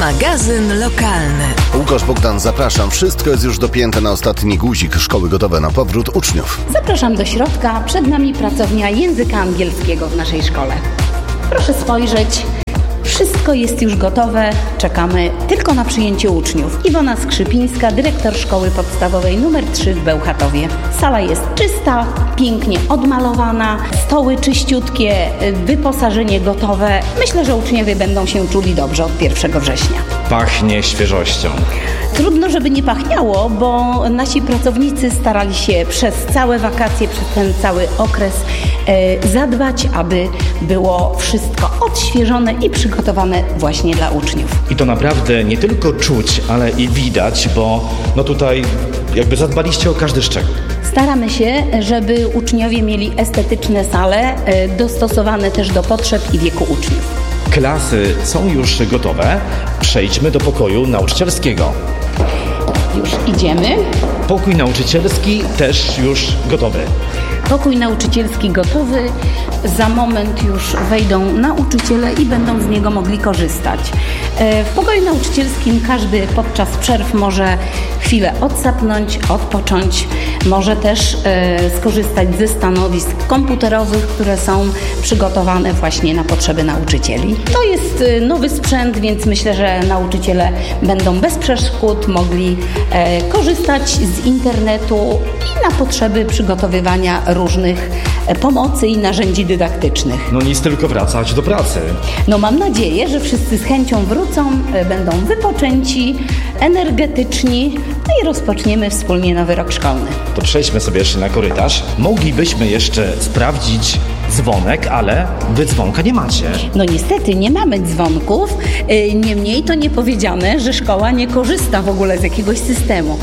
Magazyn lokalny. Łukasz Bogdan, zapraszam. Wszystko jest już dopięte na ostatni guzik. Szkoły gotowe na powrót uczniów. Zapraszam do środka. Przed nami pracownia języka angielskiego w naszej szkole. Proszę spojrzeć. Wszystko jest już gotowe. Czekamy tylko na przyjęcie uczniów. Iwona Skrzypińska, dyrektor szkoły podstawowej nr 3 w Bełchatowie. Sala jest czysta, pięknie odmalowana, stoły czyściutkie, wyposażenie gotowe. Myślę, że uczniowie będą się czuli dobrze od 1 września. Pachnie świeżością. Trudno, żeby nie pachniało, bo nasi pracownicy starali się przez całe wakacje, przez ten cały okres zadbać, aby było wszystko odświeżone i przygotowane właśnie dla uczniów. I to naprawdę nie tylko czuć, ale i widać, bo tutaj jakby zadbaliście o każdy szczegół. Staramy się, żeby uczniowie mieli estetyczne sale, dostosowane też do potrzeb i wieku uczniów. Klasy są już gotowe. Przejdźmy do pokoju nauczycielskiego. Już idziemy. Pokój nauczycielski też już gotowy. Pokój nauczycielski gotowy. Za moment już wejdą nauczyciele i będą z niego mogli korzystać. W pokoju nauczycielskim każdy podczas przerw może chwilę odsapnąć, odpocząć. Może też skorzystać ze stanowisk komputerowych, które są przygotowane właśnie na potrzeby nauczycieli. To jest nowy sprzęt, więc myślę, że nauczyciele będą bez przeszkód mogli korzystać z internetu i na potrzeby przygotowywania różnych pomocy i narzędzi dydaktycznych. Nic, tylko wracać do pracy. Mam nadzieję, że wszyscy z chęcią wrócą, będą wypoczęci, energetyczni, i rozpoczniemy wspólnie nowy rok szkolny. To przejdźmy sobie jeszcze na korytarz. Moglibyśmy jeszcze sprawdzić dzwonek, ale wy dzwonka nie macie. Niestety nie mamy dzwonków, niemniej to nie powiedziane, że szkoła nie korzysta w ogóle z jakiegoś systemu.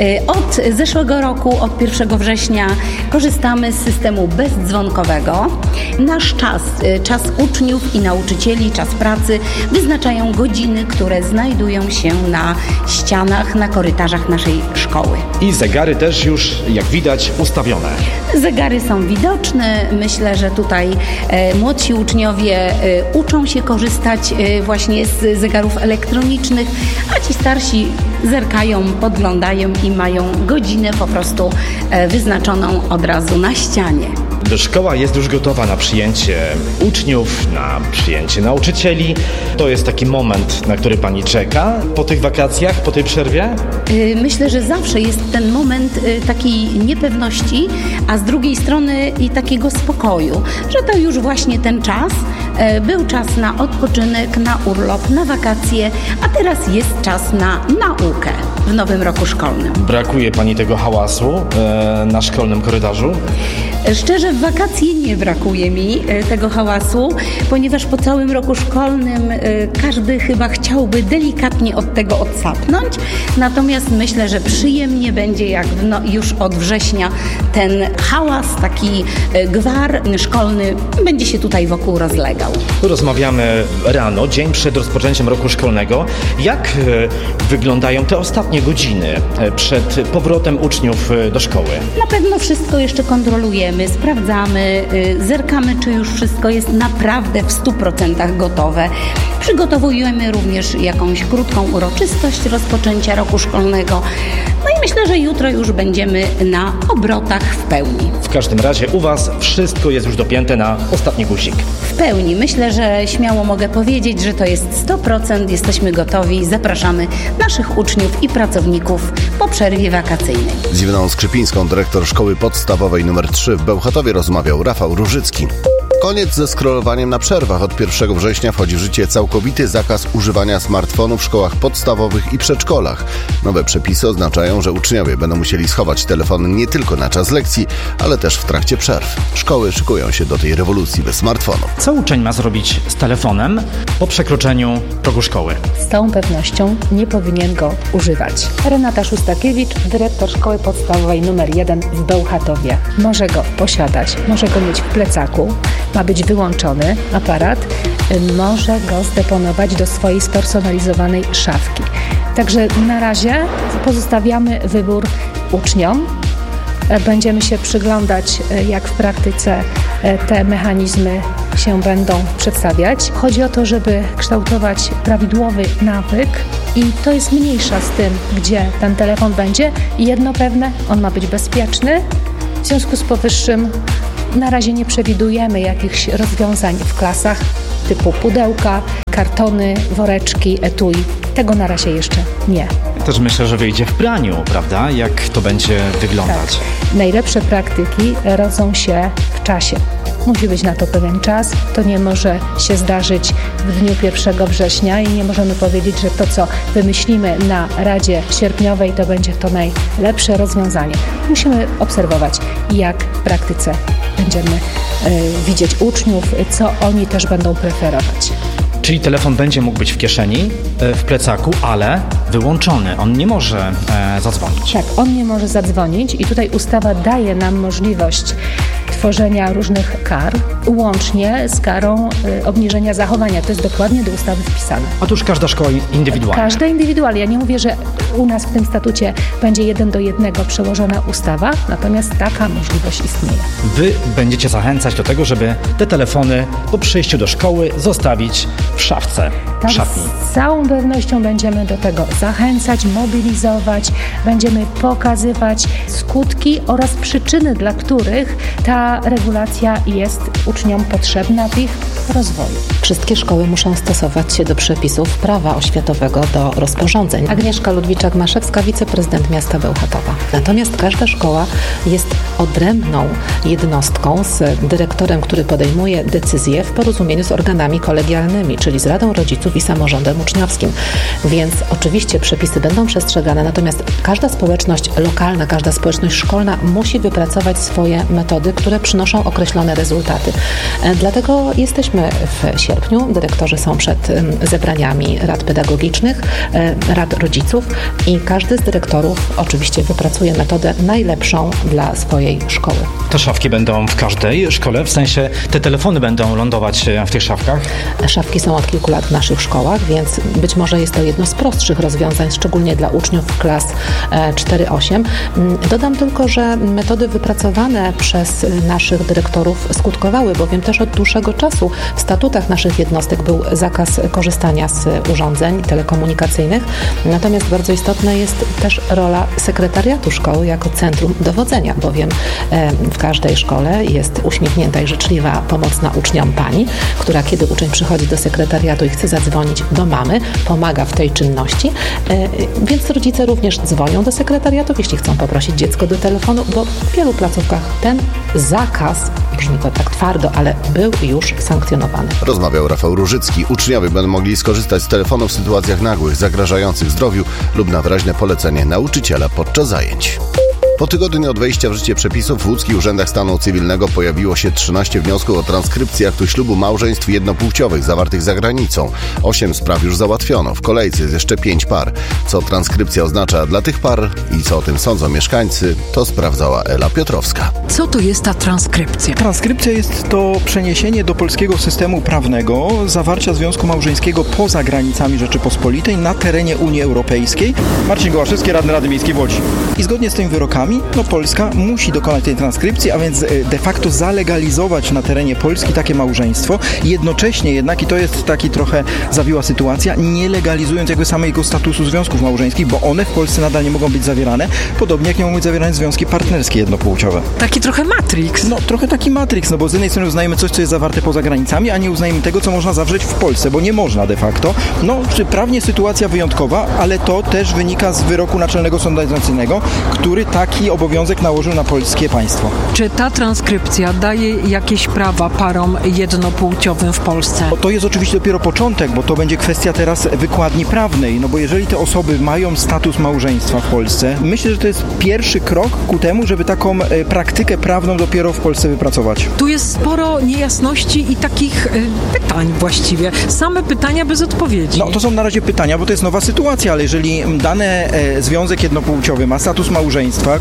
Od zeszłego roku, od 1 września korzystamy z systemu bezdzwonkowego. Nasz czas uczniów i nauczycieli, czas pracy wyznaczają godziny, które znajdują się na ścianach, na korytarzach naszej szkoły. I zegary też już, jak widać, ustawione. Zegary są widoczne. Myślę, że tutaj młodsi uczniowie uczą się korzystać właśnie z zegarów elektronicznych, a ci starsi zerkają, podglądają i mają godzinę po prostu wyznaczoną od razu na ścianie. Szkoła jest już gotowa na przyjęcie uczniów, na przyjęcie nauczycieli. To jest taki moment, na który pani czeka po tych wakacjach, po tej przerwie? Myślę, że zawsze jest ten moment takiej niepewności, a z drugiej strony i takiego spokoju, że to już właśnie ten czas, był czas na odpoczynek, na urlop, na wakacje, a teraz jest czas na naukę w nowym roku szkolnym. Brakuje pani tego hałasu na szkolnym korytarzu? Szczerze, w wakacje nie brakuje mi tego hałasu, ponieważ po całym roku szkolnym każdy chyba chciałby delikatnie od tego odsapnąć. Natomiast myślę, że przyjemnie będzie, jak już od września ten hałas, taki gwar szkolny będzie się tutaj wokół rozlegał. Rozmawiamy rano, dzień przed rozpoczęciem roku szkolnego. Jak wyglądają te ostatnie godziny przed powrotem uczniów do szkoły? Na pewno wszystko jeszcze kontrolujemy, sprawdzamy, zerkamy, czy już wszystko jest naprawdę w 100% gotowe. Przygotowujemy również jakąś krótką uroczystość rozpoczęcia roku szkolnego. I myślę, że jutro już będziemy na obrotach w pełni. W każdym razie u Was wszystko jest już dopięte na ostatni guzik. W pełni. Myślę, że śmiało mogę powiedzieć, że to jest 100%. Jesteśmy gotowi. Zapraszamy naszych uczniów i pracowników po przerwie wakacyjnej. Z Iwoną Skrzypińską, dyrektor szkoły podstawowej nr 3 w Bełchatowie, rozmawiał Rafał Różycki. Koniec ze scrollowaniem na przerwach. Od 1 września wchodzi w życie całkowity zakaz używania smartfonów w szkołach podstawowych i przedszkolach. Nowe przepisy oznaczają, że uczniowie będą musieli schować telefony nie tylko na czas lekcji, ale też w trakcie przerw. Szkoły szykują się do tej rewolucji bez smartfonu. Co uczeń ma zrobić z telefonem po przekroczeniu progu szkoły? Z całą pewnością nie powinien go używać. Renata Szustakiewicz, dyrektor szkoły podstawowej nr 1 w Bełchatowie. Może go posiadać, może go mieć w plecaku. Ma być wyłączony aparat, może go zdeponować do swojej spersonalizowanej szafki. Także na razie pozostawiamy wybór uczniom. Będziemy się przyglądać, jak w praktyce te mechanizmy się będą przedstawiać. Chodzi o to, żeby kształtować prawidłowy nawyk i to jest mniejsza z tym, gdzie ten telefon będzie. Jedno pewne, on ma być bezpieczny. W związku z powyższym na razie nie przewidujemy jakichś rozwiązań w klasach typu pudełka, kartony, woreczki, etui. Tego na razie jeszcze nie. Też myślę, że wyjdzie w praniu, prawda? Jak to będzie wyglądać? Tak. Najlepsze praktyki rodzą się w czasie. Musi być na to pewien czas. To nie może się zdarzyć w dniu 1 września i nie możemy powiedzieć, że to, co wymyślimy na Radzie Sierpniowej, to będzie to najlepsze rozwiązanie. Musimy obserwować, jak w praktyce będziemy widzieć uczniów, co oni też będą preferować. Czyli telefon będzie mógł być w kieszeni, w plecaku, ale wyłączony. On nie może zadzwonić. Tak, on nie może zadzwonić i tutaj ustawa daje nam możliwość tworzenia różnych kar, łącznie z karą obniżenia zachowania. To jest dokładnie do ustawy wpisane. Otóż każda szkoła indywidualnie. Każda indywidualnie. Ja nie mówię, że u nas w tym statucie będzie 1:1 przełożona ustawa, natomiast taka możliwość istnieje. Wy będziecie zachęcać do tego, żeby te telefony po przyjściu do szkoły zostawić w szafce, w szatni. Z całą pewnością będziemy do tego zachęcać, mobilizować, będziemy pokazywać skutki oraz przyczyny, dla których ta regulacja jest uczniom potrzebna w ich rozwoju. Wszystkie szkoły muszą stosować się do przepisów prawa oświatowego, do rozporządzeń. Agnieszka Ludwiczak-Maszewska, wiceprezydent miasta Bełchatowa. Natomiast każda szkoła jest odrębną jednostką z dyrektorem, który podejmuje decyzje w porozumieniu z organami kolegialnymi, czyli z Radą Rodziców i Samorządem Uczniowskim. Więc oczywiście przepisy będą przestrzegane, natomiast każda społeczność lokalna, każda społeczność szkolna musi wypracować swoje metody, które przynoszą określone rezultaty. Dlatego jesteśmy w sierpniu. Dyrektorzy są przed zebraniami rad pedagogicznych, rad rodziców i każdy z dyrektorów oczywiście wypracuje metodę najlepszą dla swojej szkoły. Te szafki będą w każdej szkole? W sensie te telefony będą lądować w tych szafkach? Szafki są od kilku lat w naszych szkołach, więc być może jest to jedno z prostszych rozwiązań, szczególnie dla uczniów klas 4-8. Dodam tylko, że metody wypracowane przez naszych dyrektorów skutkowały, bowiem też od dłuższego czasu w statutach naszych jednostek był zakaz korzystania z urządzeń telekomunikacyjnych. Natomiast bardzo istotna jest też rola sekretariatu szkoły jako centrum dowodzenia, bowiem w każdej szkole jest uśmiechnięta i życzliwa, pomocna uczniom pani, która kiedy uczeń przychodzi do sekretariatu i chce zadzwonić do mamy, pomaga w tej czynności, więc rodzice również dzwonią do sekretariatów, jeśli chcą poprosić dziecko do telefonu, bo w wielu placówkach ten zakaz, brzmi to tak twardo, ale był już sankcjonowany. Rozmawiał Rafał Różycki. Uczniowie będą mogli skorzystać z telefonu w sytuacjach nagłych, zagrażających zdrowiu lub na wyraźne polecenie nauczyciela podczas zajęć. Po tygodniu od wejścia w życie przepisów w łódzkich urzędach stanu cywilnego pojawiło się 13 wniosków o transkrypcję aktu ślubu małżeństw jednopłciowych zawartych za granicą. 8 spraw już załatwiono. W kolejce jest jeszcze 5 par. Co transkrypcja oznacza dla tych par i co o tym sądzą mieszkańcy, to sprawdzała Ela Piotrowska. Co to jest ta transkrypcja? Transkrypcja jest to przeniesienie do polskiego systemu prawnego zawarcia związku małżeńskiego poza granicami Rzeczypospolitej na terenie Unii Europejskiej. Marcin Gołaszewski, radny Rady Miejskiej w Łodzi. I zgodnie z tymi wyrokami Polska musi dokonać tej transkrypcji, a więc de facto zalegalizować na terenie Polski takie małżeństwo. Jednocześnie jednak, i to jest taki trochę zawiła sytuacja, nie legalizując jakby samego statusu związków małżeńskich, bo one w Polsce nadal nie mogą być zawierane, podobnie jak nie mogą być zawierane związki partnerskie jednopłciowe. Taki trochę Matrix. No, trochę taki Matrix, no bo z jednej strony uznajemy coś, co jest zawarte poza granicami, a nie uznajemy tego, co można zawrzeć w Polsce, bo nie można de facto. No, prawnie sytuacja wyjątkowa, ale to też wynika z wyroku Naczelnego Sądu Administracyjnego, który taki obowiązek nałożył na polskie państwo. Czy ta transkrypcja daje jakieś prawa parom jednopłciowym w Polsce? To jest oczywiście dopiero początek, bo to będzie kwestia teraz wykładni prawnej, no bo jeżeli te osoby mają status małżeństwa w Polsce, myślę, że to jest pierwszy krok ku temu, żeby taką praktykę prawną dopiero w Polsce wypracować. Tu jest sporo niejasności i takich pytań właściwie. Same pytania bez odpowiedzi. No to są na razie pytania, bo to jest nowa sytuacja, ale jeżeli dany związek jednopłciowy ma status małżeństwa,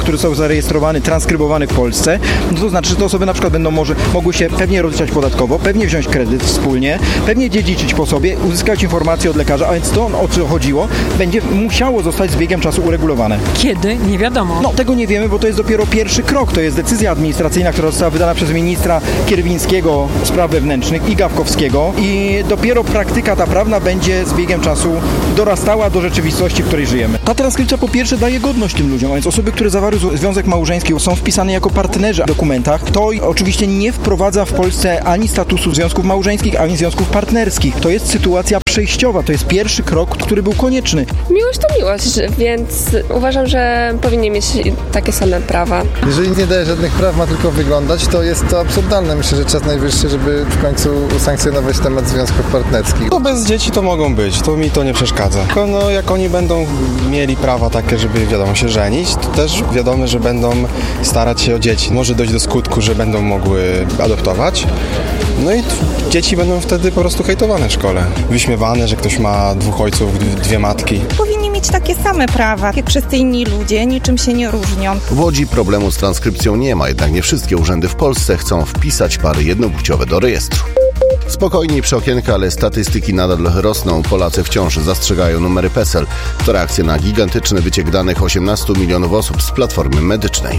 który został zarejestrowany, transkrybowany w Polsce, no to znaczy, że te osoby na przykład będą mogły się pewnie rozliczać podatkowo, pewnie wziąć kredyt wspólnie, pewnie dziedziczyć po sobie, uzyskać informacje od lekarza, a więc to, o co chodziło, będzie musiało zostać z biegiem czasu uregulowane. Kiedy? Nie wiadomo. No tego nie wiemy, bo to jest dopiero pierwszy krok. To jest decyzja administracyjna, która została wydana przez ministra Kierwińskiego spraw wewnętrznych i Gawkowskiego i dopiero praktyka ta prawna będzie z biegiem czasu dorastała do rzeczywistości, w której żyjemy. Ta transkrypcja po pierwsze daje godność tym ludziom, a więc osoby, które zawarły związek małżeński, są wpisane jako partnerzy w dokumentach. To oczywiście nie wprowadza w Polsce ani statusu związków małżeńskich, ani związków partnerskich. To jest sytuacja przejściowa, to jest pierwszy krok, który był konieczny. Miłość to miłość, więc uważam, że powinien mieć takie same prawa. Jeżeli nie daje żadnych praw, ma tylko wyglądać, to jest to absurdalne. Myślę, że czas najwyższy, żeby w końcu usankcjonować temat związków partnerskich. No bez dzieci to mogą być, to mi to nie przeszkadza. Tylko no, jak oni będą mieli prawa takie, żeby wiadomo się żenić, to też wiadomo, że będą starać się o dzieci. Może dojść do skutku, że będą mogły adoptować. No i dzieci będą wtedy po prostu hejtowane w szkole. Wyśmiewane, że ktoś ma 2 ojców, 2 matki. Powinni mieć takie same prawa, jak wszyscy inni ludzie, niczym się nie różnią. W Łodzi problemu z transkrypcją nie ma, jednak nie wszystkie urzędy w Polsce chcą wpisać pary jednopłciowe do rejestru. Spokojniej przy okienka, ale statystyki nadal rosną. Polacy wciąż zastrzegają numery PESEL. To reakcja na gigantyczny wyciek danych 18 milionów osób z Platformy Medycznej.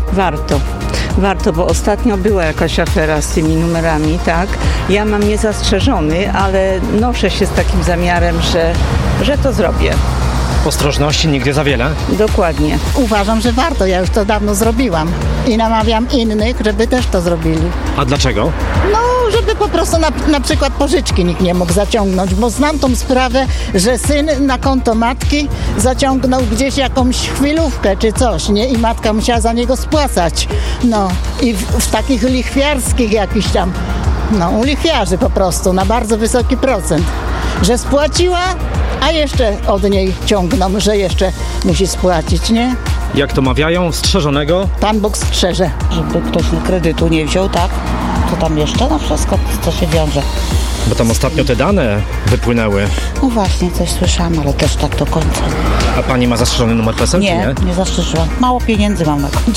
Warto, bo ostatnio była jakaś afera z tymi numerami, tak? Ja mam niezastrzeżony, ale noszę się z takim zamiarem, że to zrobię. Ostrożności nigdy za wiele? Dokładnie. Uważam, że warto. Ja już to dawno zrobiłam. I namawiam innych, żeby też to zrobili. A dlaczego? No, żeby po prostu na przykład pożyczki nikt nie mógł zaciągnąć, bo znam tą sprawę, że syn na konto matki zaciągnął gdzieś jakąś chwilówkę czy coś, nie? I matka musiała za niego spłacać. No i w takich lichwiarskich jakichś tam, no u lichwiarzy po prostu, na bardzo wysoki procent, że spłaciła, a jeszcze od niej ciągną, że jeszcze musi spłacić, nie? Jak to mawiają, strzeżonego? Pan Bóg strzeże. Żeby ktoś kredytu nie wziął, tak? Co tam jeszcze? No wszystko, co się wiąże. Bo tam ostatnio te dane wypłynęły. No właśnie, coś słyszałam, ale też tak do końca. A pani ma zastrzeżony numer PESEL, czy nie? Nie zastrzeżyłam. Mało pieniędzy mam na koncie.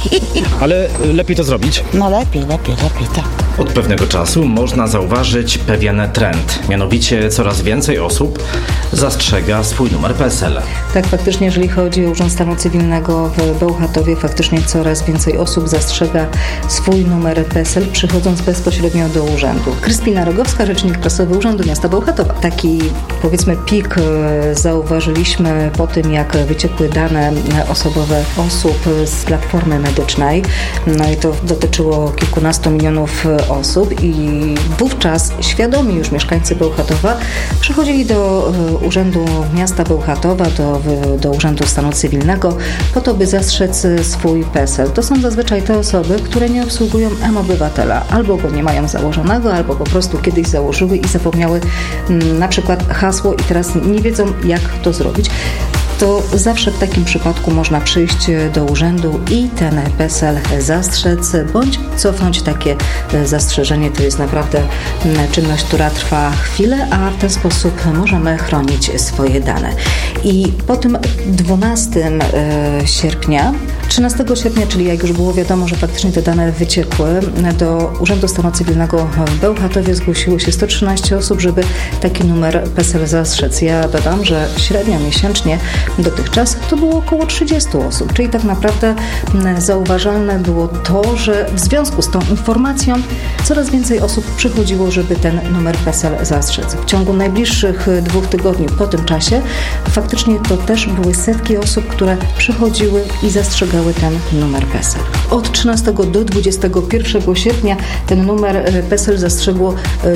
Ale lepiej to zrobić? No lepiej, tak. Od pewnego czasu można zauważyć pewien trend. Mianowicie coraz więcej osób zastrzega swój numer PESEL. Tak, faktycznie, jeżeli chodzi o Urząd Stanu Cywilnego w Bełchatowie, faktycznie coraz więcej osób zastrzega swój numer PESEL, przychodząc bezpośrednio do urzędu. Kryspina Rogowska, rzecznik prasowy Urzędu Miasta Bełchatowa. Taki, powiedzmy, pik zauważyliśmy po tym, jak wyciekły dane osobowe osób z Platformy Medycznej. No i to dotyczyło kilkunastu milionów osób i wówczas świadomi już mieszkańcy Bełchatowa przychodzili do Urzędu Miasta Bełchatowa, do Urzędu Stanu Cywilnego po to, by zastrzec swój PESEL. To są zazwyczaj te osoby, które nie obsługują mObywatela. Albo go nie mają założonego, albo po prostu kiedyś założyły i zapomniały na przykład hasło i teraz nie wiedzą, jak to zrobić. To zawsze w takim przypadku można przyjść do urzędu i ten PESEL zastrzec bądź cofnąć takie zastrzeżenie. To jest naprawdę czynność, która trwa chwilę, a w ten sposób możemy chronić swoje dane. I po tym 12 sierpnia, 13 sierpnia, czyli jak już było wiadomo, że faktycznie te dane wyciekły, do Urzędu Stanu Cywilnego w Bełchatowie zgłosiło się 113 osób, żeby taki numer PESEL zastrzec. Ja dodam, że średnio miesięcznie dotychczas to było około 30 osób, czyli tak naprawdę zauważalne było to, że w związku z tą informacją coraz więcej osób przychodziło, żeby ten numer PESEL zastrzec. W ciągu najbliższych 2 tygodni po tym czasie faktycznie to też były setki osób, które przychodziły i zastrzegały ten numer PESEL. Od 13 do 21 sierpnia ten numer PESEL zastrzegło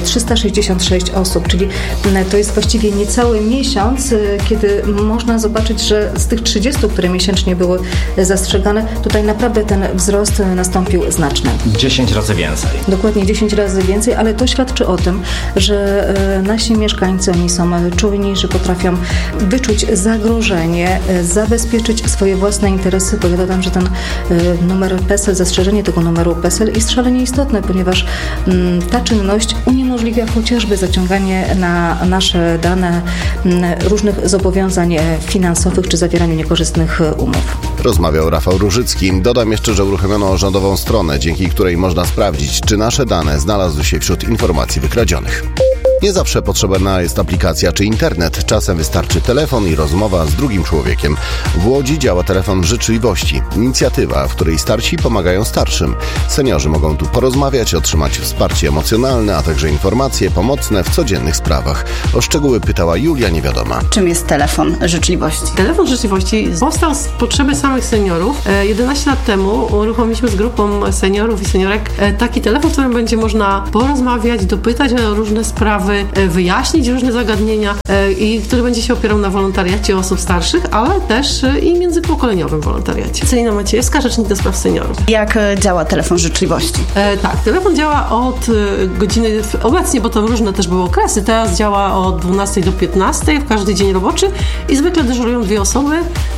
366 osób, czyli to jest właściwie niecały miesiąc, kiedy można zobaczyć, że z tych 30, które miesięcznie były zastrzegane, tutaj naprawdę ten wzrost nastąpił znaczny. 10 razy więcej. Dokładnie 10 razy więcej, ale to świadczy o tym, że nasi mieszkańcy, oni są czujni, że potrafią wyczuć zagrożenie, zabezpieczyć swoje własne interesy, bo ja dodam, dodam, że ten numer PESEL, zastrzeżenie tego numeru PESEL jest szalenie istotne, ponieważ ta czynność uniemożliwia chociażby zaciąganie na nasze dane różnych zobowiązań finansowych czy zawieraniu niekorzystnych umów. Rozmawiał Rafał Różycki. Dodam jeszcze, że uruchomiono rządową stronę, dzięki której można sprawdzić, czy nasze dane znalazły się wśród informacji wykradzionych. Nie zawsze potrzebna jest aplikacja czy internet. Czasem wystarczy telefon i rozmowa z drugim człowiekiem. W Łodzi działa telefon życzliwości. Inicjatywa, w której starsi pomagają starszym. Seniorzy mogą tu porozmawiać, otrzymać wsparcie emocjonalne, a także informacje pomocne w codziennych sprawach. O szczegóły pytała Julia Niewiadoma. Czym jest telefon życzliwości? Telefon życzliwości powstał z potrzeby samych seniorów. 11 lat temu uruchomiliśmy z grupą seniorów i seniorek taki telefon, w którym będzie można porozmawiać, dopytać o różne sprawy, wyjaśnić różne zagadnienia i który będzie się opierał na wolontariacie osób starszych, ale też i międzypokoleniowym wolontariacie. Celina Maciejewska, rzecznik do spraw seniorów. Jak działa telefon życzliwości? Tak, telefon działa od godziny, obecnie, bo to różne też były okresy, teraz działa od 12 do 15 w każdy dzień roboczy i zwykle dyżurują 2 osoby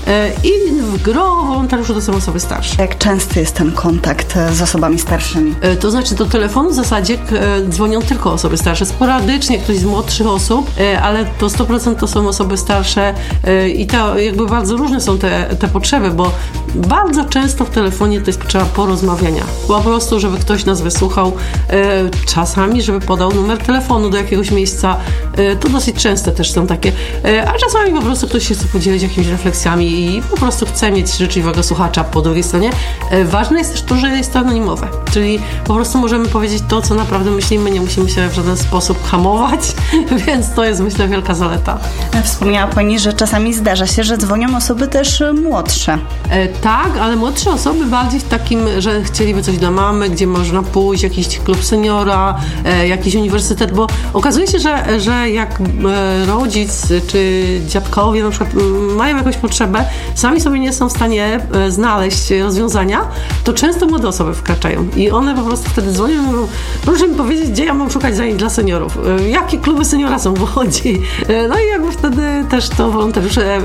i w gro wolontariuszy to są osoby starsze. Jak częsty jest ten kontakt z osobami starszymi? To znaczy do telefonu w zasadzie dzwonią tylko osoby starsze. Sporadycznie ktoś z młodszych osób, ale to 100% to są osoby starsze i to jakby bardzo różne są te potrzeby, bo bardzo często w telefonie to jest potrzeba porozmawiania. Po prostu, żeby ktoś nas wysłuchał, czasami, żeby podał numer telefonu do jakiegoś miejsca. To dosyć częste też są takie. A czasami po prostu ktoś się chce podzielić jakimiś refleksjami i po prostu chce mieć życzliwego słuchacza po drugiej stronie. Ważne jest też to, że jest to anonimowe. Czyli po prostu możemy powiedzieć to, co naprawdę myślimy, nie musimy się w żaden sposób hamować, więc to jest, myślę, wielka zaleta. Wspomniała Pani, że czasami zdarza się, że dzwonią osoby też młodsze. Tak, ale młodsze osoby bardziej w takim, że chcieliby coś dla mamy, gdzie można pójść, jakiś klub seniora, jakiś uniwersytet, bo okazuje się, że jak rodzic czy dziadkowie na przykład mają jakąś potrzebę, sami sobie nie są w stanie znaleźć rozwiązania, to często młode osoby wkraczają i one po prostu wtedy dzwonią i mówią, proszę mi powiedzieć, gdzie ja mam szukać zajęć dla seniorów, jakie kluby seniora są w Łodzi. No i jakby wtedy też to wolontariusze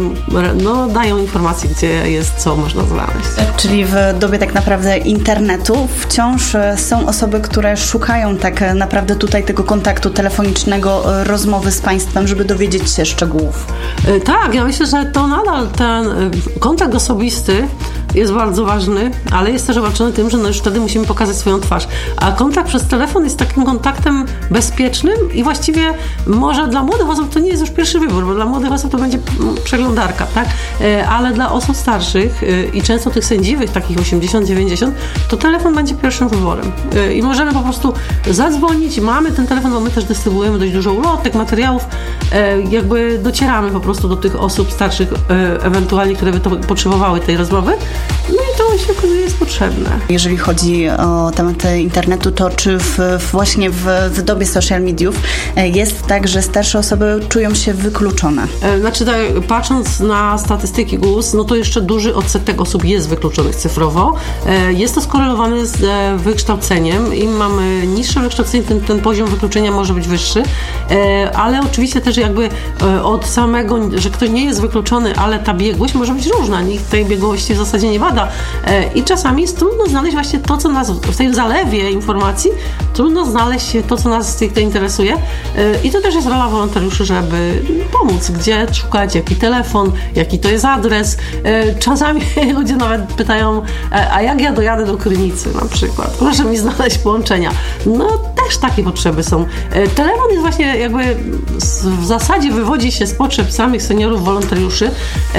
dają informacje, gdzie jest, co można znaleźć. Czyli w dobie tak naprawdę internetu wciąż są osoby, które szukają tak naprawdę tutaj tego kontaktu telefonicznego, rozmowy z państwem, żeby dowiedzieć się szczegółów. Tak, ja myślę, że to nadal ten kontakt osobisty jest bardzo ważny, ale jest też obarczony tym, że już wtedy musimy pokazać swoją twarz. A kontakt przez telefon jest takim kontaktem bezpiecznym i właściwie może dla młodych osób to nie jest już pierwszy wybór, bo dla młodych osób to będzie przeglądarka, tak? Ale dla osób starszych i często tych sędziwych, takich 80-90, to telefon będzie pierwszym wyborem. I możemy po prostu zadzwonić, mamy ten telefon, bo my też dystrybuujemy dość dużo ulotek, materiałów, jakby docieramy po prostu do tych osób starszych, ewentualnie, które by to potrzebowały tej rozmowy. No i to się okazuje jest potrzebne. Jeżeli chodzi o temat internetu, to czy właśnie w dobie social mediów jest tak, że starsze osoby czują się wykluczone? Znaczy, patrząc na statystyki GUS, no to jeszcze duży odsetek osób jest wykluczonych cyfrowo. Jest to skorelowane z wykształceniem. Im mamy niższe wykształcenie, ten poziom wykluczenia może być wyższy, ale oczywiście też jakby od samego, że ktoś nie jest wykluczony, ale ta biegłość może być różna. Nikt tej biegłości w zasadzie nie bada i czasami jest trudno znaleźć właśnie to, co nas w tej zalewie informacji, trudno znaleźć to, co nas stricte interesuje i to też jest rola wolontariuszy, żeby pomóc, gdzie szukać, jaki telefon, jaki to jest adres. Czasami ludzie nawet pytają, a jak ja dojadę do Krynicy na przykład? Proszę mi znaleźć połączenia. No też takie potrzeby są. Telefon jest właśnie jakby w zasadzie wywodzi się z potrzeb samych seniorów, wolontariuszy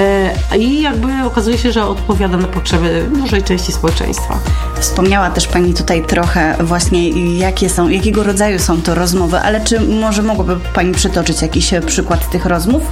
i jakby okazuje się, że odpowiada na potrzeby dużej części społeczeństwa. Wspomniała też Pani tutaj trochę właśnie jakiego rodzaju są to rozmowy, ale czy może mogłaby Pani przytoczyć jakiś przykład tych rozmów?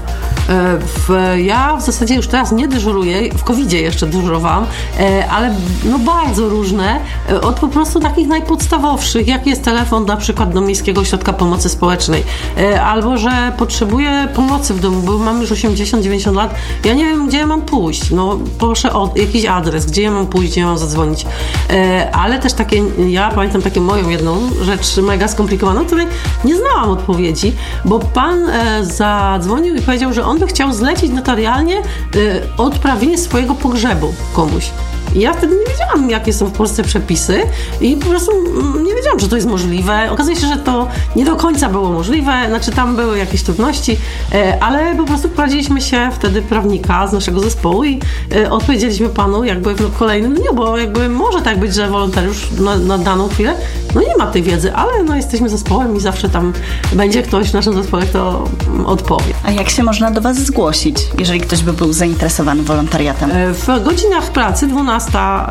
Ja w zasadzie już teraz nie dyżuruję, w COVID-zie jeszcze dyżurowałam, ale no bardzo różne, od po prostu takich najpodstawowszych, jak jest telefon na przykład do Miejskiego Ośrodka Pomocy Społecznej, albo że potrzebuję pomocy w domu, bo mam już 80-90 lat, ja nie wiem, gdzie ja mam pójść, no proszę o jakiś adres, gdzie ja mam pójść, gdzie ja mam zadzwonić. ale też ja pamiętam taką moją jedną rzecz mega skomplikowaną, której nie znałam odpowiedzi, bo pan zadzwonił i powiedział, że on by chciał zlecić notarialnie odprawienie swojego pogrzebu komuś. I ja wtedy nie wiedziałam, jakie są w Polsce przepisy i po prostu nie wiedziałam, że to jest możliwe. Okazuje się, że to nie do końca było możliwe, znaczy tam były jakieś trudności, ale po prostu wprowadziliśmy się wtedy prawnika z naszego zespołu i odpowiedzieliśmy panu jakby w kolejnym dniu, bo jakby może tak być, że wolontariusz na daną chwilę nie ma tej wiedzy, ale jesteśmy zespołem i zawsze tam będzie ktoś w naszym zespole, kto odpowie. A jak się można do was zgłosić, jeżeli ktoś by był zainteresowany wolontariatem? W godzinach pracy 12-15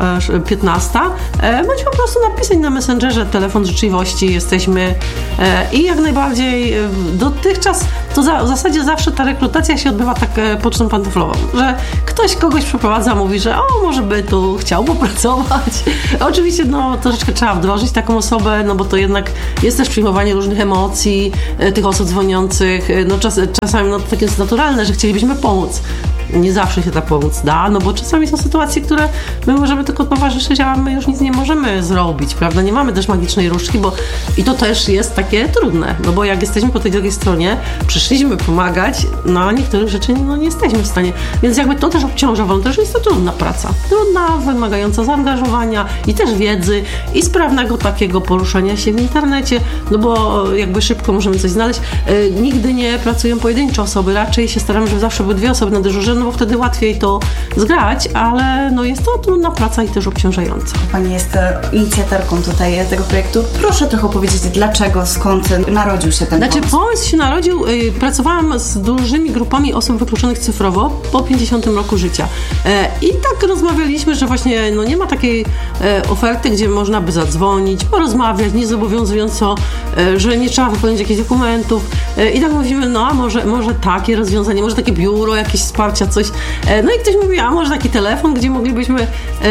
bądź po prostu napisać na Messengerze telefon życzliwości, jesteśmy i jak najbardziej dotychczas to w zasadzie zawsze ta rekrutacja się odbywa tak pocztą pantoflową, że ktoś kogoś przeprowadza, mówi, że może by tu chciał popracować. Oczywiście troszeczkę trzeba wdrożyć taką osobę, bo to jednak jest też przyjmowanie różnych emocji tych osób dzwoniących. Czasami to takie jest naturalne, że chcielibyśmy pomóc. Nie zawsze się ta pomoc da, bo czasami są sytuacje, które my możemy tylko towarzyszyć, a my już nic nie możemy zrobić, prawda? Nie mamy też magicznej różdżki, i to też jest takie trudne, bo jak jesteśmy po tej drugiej stronie, przyszliśmy pomagać, a niektórych rzeczy nie jesteśmy w stanie. Więc jakby to też obciąża wolontariuszy, jest to trudna praca. Trudna, wymagająca zaangażowania i też wiedzy i sprawnego takiego poruszania się w internecie, bo jakby szybko możemy coś znaleźć. Nigdy nie pracują pojedyncze osoby, raczej się staramy, żeby zawsze były 2 osoby na dyżurze, bo wtedy łatwiej to zgrać, ale jest to trudna praca i też obciążająca. Pani jest inicjatorką tutaj tego projektu. Proszę trochę opowiedzieć, dlaczego, skąd narodził się ten pomysł? Pomysł się narodził, pracowałam z dużymi grupami osób wykluczonych cyfrowo po 50 roku życia. I tak rozmawialiśmy, że właśnie nie ma takiej oferty, gdzie można by zadzwonić, porozmawiać, niezobowiązująco, że nie trzeba wypełnić jakichś dokumentów. I tak mówimy, a może takie rozwiązanie, może takie biuro, jakieś wsparcia, coś. I ktoś mówi, a może taki telefon, gdzie moglibyśmy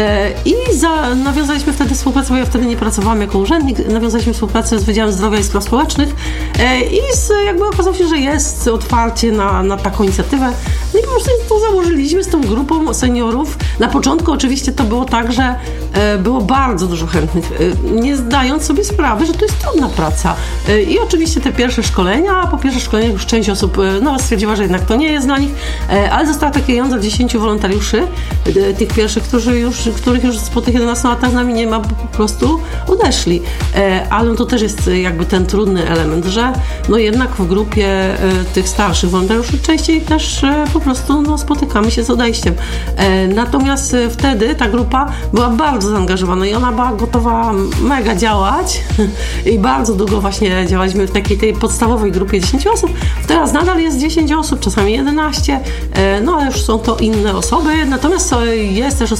nawiązaliśmy wtedy współpracę, bo ja wtedy nie pracowałam jako urzędnik, nawiązaliśmy współpracę z Wydziałem Zdrowia i Spraw Społecznych i jakby okazało się, że jest otwarcie na taką inicjatywę. I po prostu to założyliśmy z tą grupą seniorów. Na początku oczywiście to było tak, że było bardzo dużo chętnych, nie zdając sobie sprawy, że to jest trudna praca. I oczywiście te pierwsze szkolenia, a po pierwszych szkoleniach już część osób stwierdziła, że jednak to nie jest dla nich, ale została taka jądza 10 wolontariuszy, tych pierwszych, których już po tych 11 latach z nami nie ma, po prostu odeszli. Ale to też jest jakby ten trudny element, że jednak w grupie tych starszych wolontariuszy częściej też po prostu spotykamy się z odejściem. Natomiast wtedy ta grupa była bardzo zaangażowana i ona była gotowa mega działać i bardzo długo właśnie działaliśmy w takiej tej podstawowej grupie 10 osób. Teraz nadal jest 10 osób, czasami 11, ale już są to inne osoby. Natomiast jest też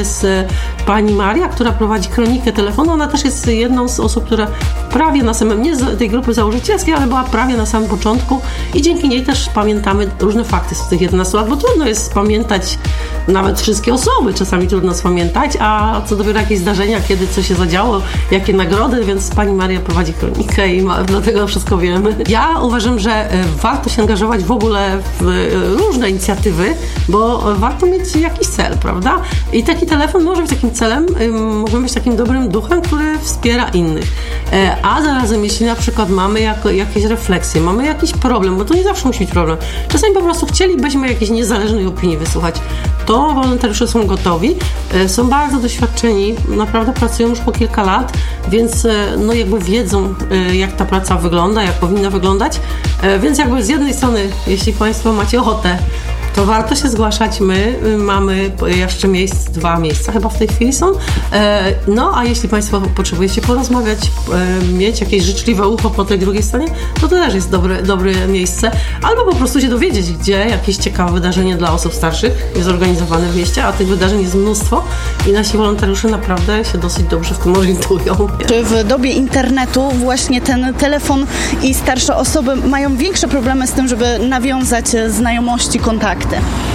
pani Maria, która prowadzi kronikę telefonu. Ona też jest jedną z osób, która prawie na samym, nie z tej grupy założycielskiej, ale była prawie na samym początku i dzięki niej też pamiętamy różne fakty z tych 11 lat, bo trudno jest pamiętać nawet wszystkie osoby, czasami trudno spamiętać, a co dopiero jakieś zdarzenia, kiedy coś się zadziało, jakie nagrody, więc pani Maria prowadzi kronikę i dlatego wszystko wiemy. Ja uważam, że warto się angażować w ogóle w różne inicjatywy, bo warto mieć jakiś cel, prawda? I taki telefon może być takim celem, może być takim dobrym duchem, który wspiera innych. A zarazem, jeśli na przykład mamy jakieś refleksje, mamy jakiś problem, bo to nie zawsze musi być problem. Czasami po prostu chcielibyśmy jakiejś niezależnej opinii wysłuchać. To wolontariusze są gotowi, są bardzo doświadczeni, naprawdę pracują już po kilka lat, więc jakby wiedzą, jak ta praca wygląda, jak powinna wyglądać. Więc jakby z jednej strony, jeśli Państwo macie ochotę, to warto się zgłaszać. My mamy jeszcze 2 miejsca chyba w tej chwili są. A jeśli Państwo potrzebujecie porozmawiać, mieć jakieś życzliwe ucho po tej drugiej stronie, to też jest dobre miejsce. Albo po prostu się dowiedzieć, gdzie jakieś ciekawe wydarzenie dla osób starszych jest zorganizowane w mieście, a tych wydarzeń jest mnóstwo i nasi wolontariusze naprawdę się dosyć dobrze w tym orientują. Czy w dobie internetu właśnie ten telefon i starsze osoby mają większe problemy z tym, żeby nawiązać znajomości, kontakty?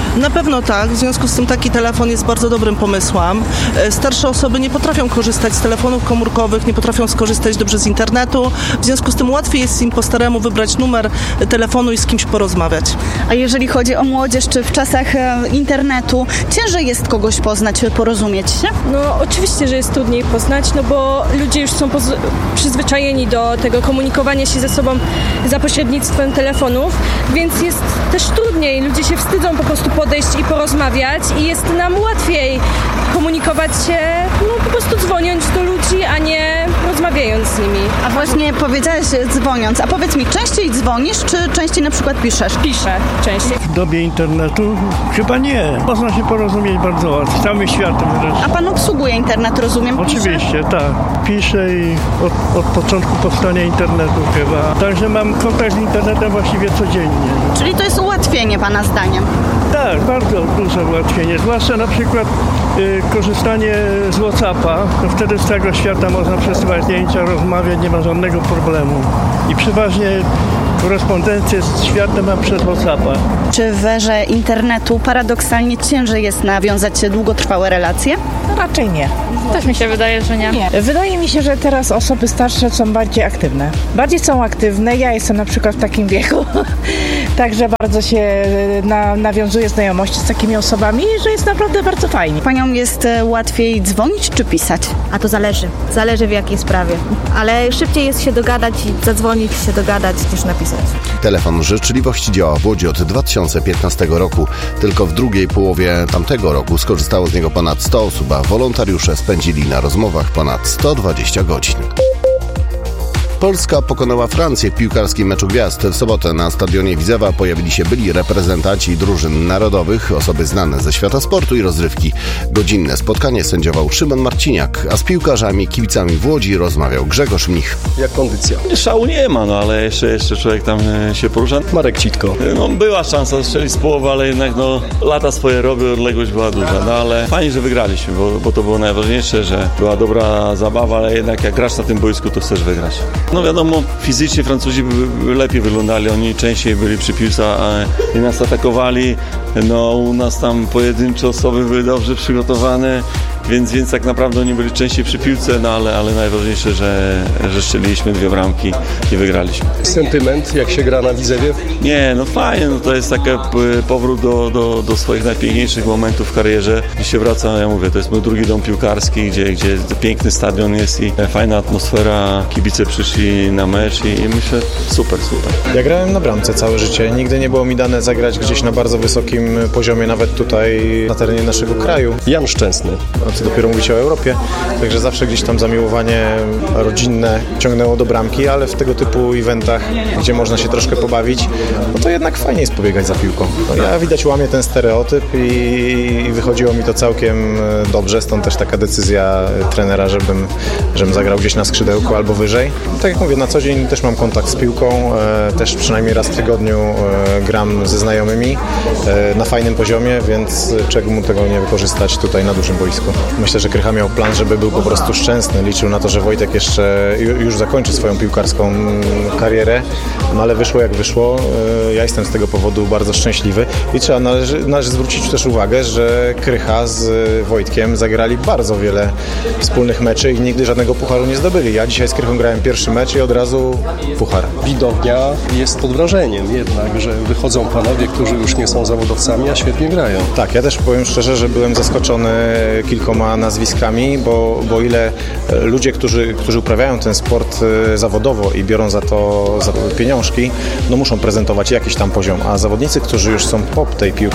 Na pewno tak, w związku z tym taki telefon jest bardzo dobrym pomysłem. Starsze osoby nie potrafią korzystać z telefonów komórkowych, nie potrafią skorzystać dobrze z internetu, w związku z tym łatwiej jest im po staremu wybrać numer telefonu i z kimś porozmawiać. A jeżeli chodzi o młodzież, czy w czasach internetu ciężej jest kogoś poznać, porozumieć się? No oczywiście, że jest trudniej poznać, no bo ludzie już są przyzwyczajeni do tego komunikowania się ze sobą za pośrednictwem telefonów, więc jest też trudniej. Ludzie się wstydzą po prostu podejść i porozmawiać i jest nam łatwiej komunikować się, no po prostu dzwoniąc do ludzi, a nie rozmawiając z nimi. A właśnie powiedziałeś dzwoniąc, a powiedz mi, częściej dzwonisz, czy częściej na przykład piszesz? Piszę częściej. W dobie internetu chyba nie. Można się porozumieć bardzo łatwo, z całym światem wreszcie. A pan obsługuje internet, rozumiem? Oczywiście, tak. Piszę i od początku powstania internetu chyba. Także mam kontakt z internetem właściwie codziennie. Czyli to jest ułatwienie pana zdaniem? Tak, bardzo duże ułatwienie. Zwłaszcza na przykład korzystanie z WhatsAppa. To wtedy z całego świata można przesyłać zdjęcia, rozmawiać, nie ma żadnego problemu. I przeważnie korespondencję z światem mam przez WhatsAppa. Czy w erze internetu paradoksalnie ciężej jest nawiązać długotrwałe relacje? Raczej nie. Też mi się wydaje, że nie. Wydaje mi się, że teraz osoby starsze są bardziej aktywne. Bardziej są aktywne. Ja jestem na przykład w takim wieku, także bardzo się nawiązuje znajomości z takimi osobami, że jest naprawdę bardzo fajnie. Paniom jest łatwiej dzwonić czy pisać? A to zależy. Zależy w jakiej sprawie. Ale szybciej jest się dogadać i zadzwonić, się dogadać niż napisać. Telefon życzliwości działa w Łodzi od 2015 roku. Tylko w drugiej połowie tamtego roku skorzystało z niego ponad 100 osób, a wolontariusze spędzili na rozmowach ponad 120 godzin. Polska pokonała Francję w piłkarskim meczu gwiazd. W sobotę na stadionie Widzewa pojawili się byli reprezentanci drużyn narodowych, osoby znane ze świata sportu i rozrywki. Godzinne spotkanie sędziował Szymon Marciniak, a z piłkarzami, kibicami w Łodzi rozmawiał Grzegorz Mnich. Jak kondycja? Szału nie ma, no ale jeszcze człowiek tam się porusza. Marek Citko. No była szansa strzelić z połowy, ale jednak lata swoje robią, odległość była duża. No ale fajnie, że wygraliśmy, bo to było najważniejsze, że była dobra zabawa, ale jednak jak grasz na tym boisku, to chcesz wygrać. No wiadomo, fizycznie Francuzi lepiej wyglądali, oni częściej byli przy piłce i nas atakowali. No u nas tam pojedyncze osoby były dobrze przygotowane, więc tak naprawdę oni byli częściej przy piłce, no ale najważniejsze, że strzeliliśmy 2 bramki i wygraliśmy. Sentyment, jak się gra na Widzewie? Nie, no fajnie, no to jest taki powrót do swoich najpiękniejszych momentów w karierze. Gdzie się wraca, ja mówię, to jest mój drugi dom piłkarski, gdzie piękny stadion jest i fajna atmosfera, kibice przyszli na mecz i myślę, super. Ja grałem na bramce całe życie, nigdy nie było mi dane zagrać gdzieś na bardzo wysokim poziomie, nawet tutaj na terenie naszego kraju. Jan Szczęsny. Co dopiero mówić o Europie, także zawsze gdzieś tam zamiłowanie rodzinne ciągnęło do bramki, ale w tego typu eventach, gdzie można się troszkę pobawić, no to jednak fajnie jest pobiegać za piłką. No ja widać łamię ten stereotyp i wychodziło mi to całkiem dobrze, stąd też taka decyzja trenera, żebym zagrał gdzieś na skrzydełku albo wyżej. No, tak jak mówię, na co dzień też mam kontakt z piłką, też przynajmniej raz w tygodniu gram ze znajomymi na fajnym poziomie, więc czemu tego nie wykorzystać tutaj na dużym boisku. Myślę, że Krycha miał plan, żeby był po prostu szczęsny. Liczył na to, że Wojtek jeszcze już zakończy swoją piłkarską karierę, no ale wyszło jak wyszło. Ja jestem z tego powodu bardzo szczęśliwy i należy zwrócić też uwagę, że Krycha z Wojtkiem zagrali bardzo wiele wspólnych meczy i nigdy żadnego pucharu nie zdobyli. Ja dzisiaj z Krychą grałem pierwszy mecz i od razu puchar. Widownia jest pod wrażeniem jednak, że wychodzą panowie, którzy już nie są zawodowcami, a świetnie grają. Tak, ja też powiem szczerze, że byłem zaskoczony kilkoma nazwiskami, bo ile ludzie, którzy uprawiają ten sport zawodowo i biorą za to pieniążki, no muszą prezentować jakiś tam poziom, a zawodnicy, którzy już są po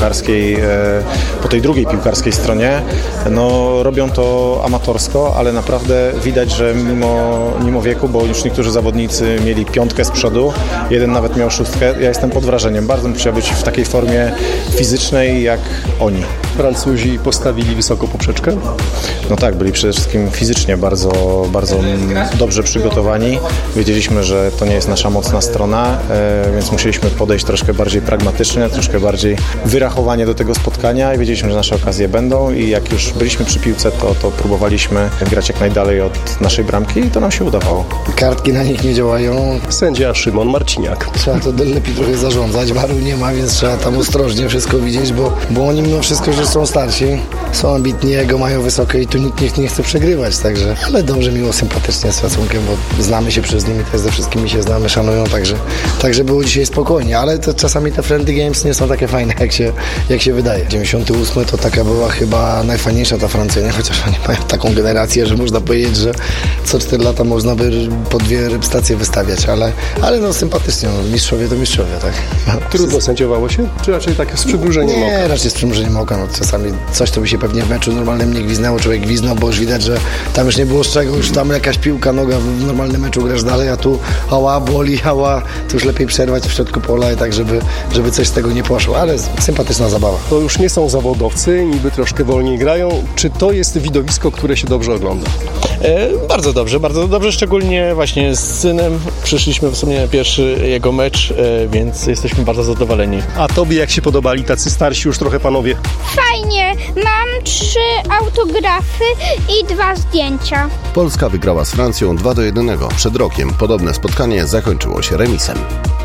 tej drugiej piłkarskiej stronie, no robią to amatorsko, ale naprawdę widać, że mimo wieku, bo już niektórzy zawodnicy mieli 5 z przodu, jeden nawet miał 6, ja jestem pod wrażeniem, bardzo bym chciał być w takiej formie fizycznej jak oni. Francuzi postawili wysoko poprzeczkę? No tak, byli przede wszystkim fizycznie bardzo dobrze przygotowani. Wiedzieliśmy, że to nie jest nasza mocna strona, więc musieliśmy podejść troszkę bardziej pragmatycznie, troszkę bardziej wyrachowanie do tego spotkania i wiedzieliśmy, że nasze okazje będą i jak już byliśmy przy piłce, to próbowaliśmy grać jak najdalej od naszej bramki i to nam się udawało. Kartki na nich nie działają. Sędzia Szymon Marciniak. Trzeba to lepiej trochę zarządzać, baru nie ma, więc trzeba tam ostrożnie wszystko widzieć, bo oni mimo wszystko, że są starsi, są ambitni, ego mają wysokie i tu nikt nie chce przegrywać, także, ale dobrze, miło, sympatycznie, z szacunkiem, bo znamy się przez nimi, też ze wszystkimi się znamy, szanują, także było dzisiaj spokojnie, ale to czasami te friendly games nie są takie fajne, jak się wydaje. 98 to taka była chyba najfajniejsza ta Francja, nie? Chociaż oni mają taką generację, że można powiedzieć, że co 4 lata można by po 2 stacje wystawiać, ale no sympatycznie, mistrzowie to mistrzowie, tak. Trudno sędziowało się? Czy raczej takie z przymrużeniem oka? Nie, raczej z przymrużeniem oka, no czasami coś to by się pewnie w meczu normalnym nie gwiznęło, człowiek gwiznął, bo już widać, że tam już nie było z czego, już tam jakaś piłka, noga w normalnym meczu grasz dalej, a tu ała, boli, ała, to już lepiej przerwać w środku pola i tak, żeby coś z tego nie poszło, ale sympatyczna zabawa. To już nie są zawodowcy, niby troszkę wolniej grają. Czy to jest widowisko, które się dobrze ogląda? Bardzo dobrze, szczególnie właśnie z synem. Przyszliśmy w sumie na pierwszy jego mecz, więc jesteśmy bardzo zadowoleni. A tobie jak się podobali tacy starsi już trochę panowie? Fajnie, mam 3 autografy i 2 zdjęcia. Polska wygrała z Francją 2-1. Przed rokiem podobne spotkanie zakończyło się remisem.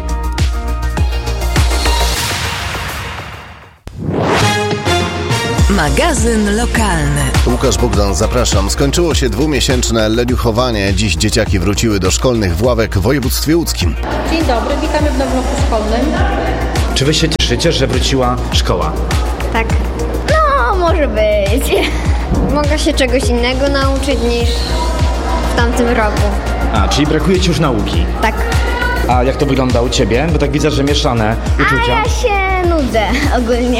Magazyn lokalny. Łukasz Bogdan, zapraszam. Skończyło się 2-miesięczne leniuchowanie. Dziś dzieciaki wróciły do szkolnych ławek w województwie łódzkim. Dzień dobry, witamy w nowym roku szkolnym. Czy wy się cieszycie, że wróciła szkoła? Tak. No, może być. Mogę się czegoś innego nauczyć niż w tamtym roku. A, czyli brakuje ci już nauki? Tak. A jak to wygląda u ciebie? Bo tak widzę, że mieszane uczucia. A ja się nudzę ogólnie.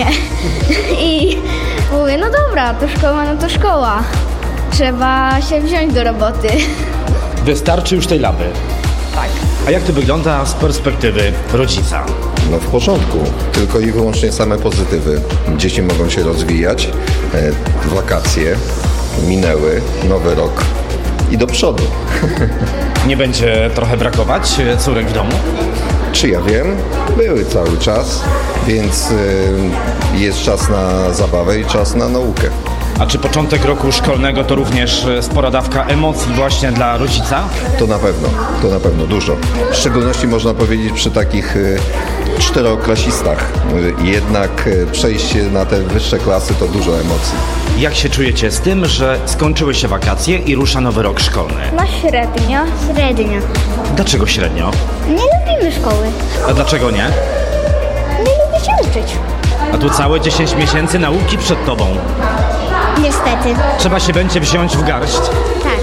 I mówię, no dobra, to szkoła. Trzeba się wziąć do roboty. Wystarczy już tej lawy? Tak. A jak to wygląda z perspektywy rodzica? No w porządku, tylko i wyłącznie same pozytywy. Dzieci mogą się rozwijać, wakacje minęły, nowy rok i do przodu. Nie będzie trochę brakować córek w domu? Czy ja wiem? Były cały czas, więc jest czas na zabawę i czas na naukę. A czy początek roku szkolnego to również spora dawka emocji właśnie dla rodzica? To na pewno dużo. W szczególności można powiedzieć przy takich 4-klasistach. Jednak przejście na te wyższe klasy to dużo emocji. Jak się czujecie z tym, że skończyły się wakacje i rusza nowy rok szkolny? No średnio. Dlaczego średnio? Nie lubimy szkoły. A dlaczego nie? Nie lubię się uczyć. A tu całe 10 miesięcy nauki przed tobą. Niestety. Trzeba się będzie wziąć w garść? Tak.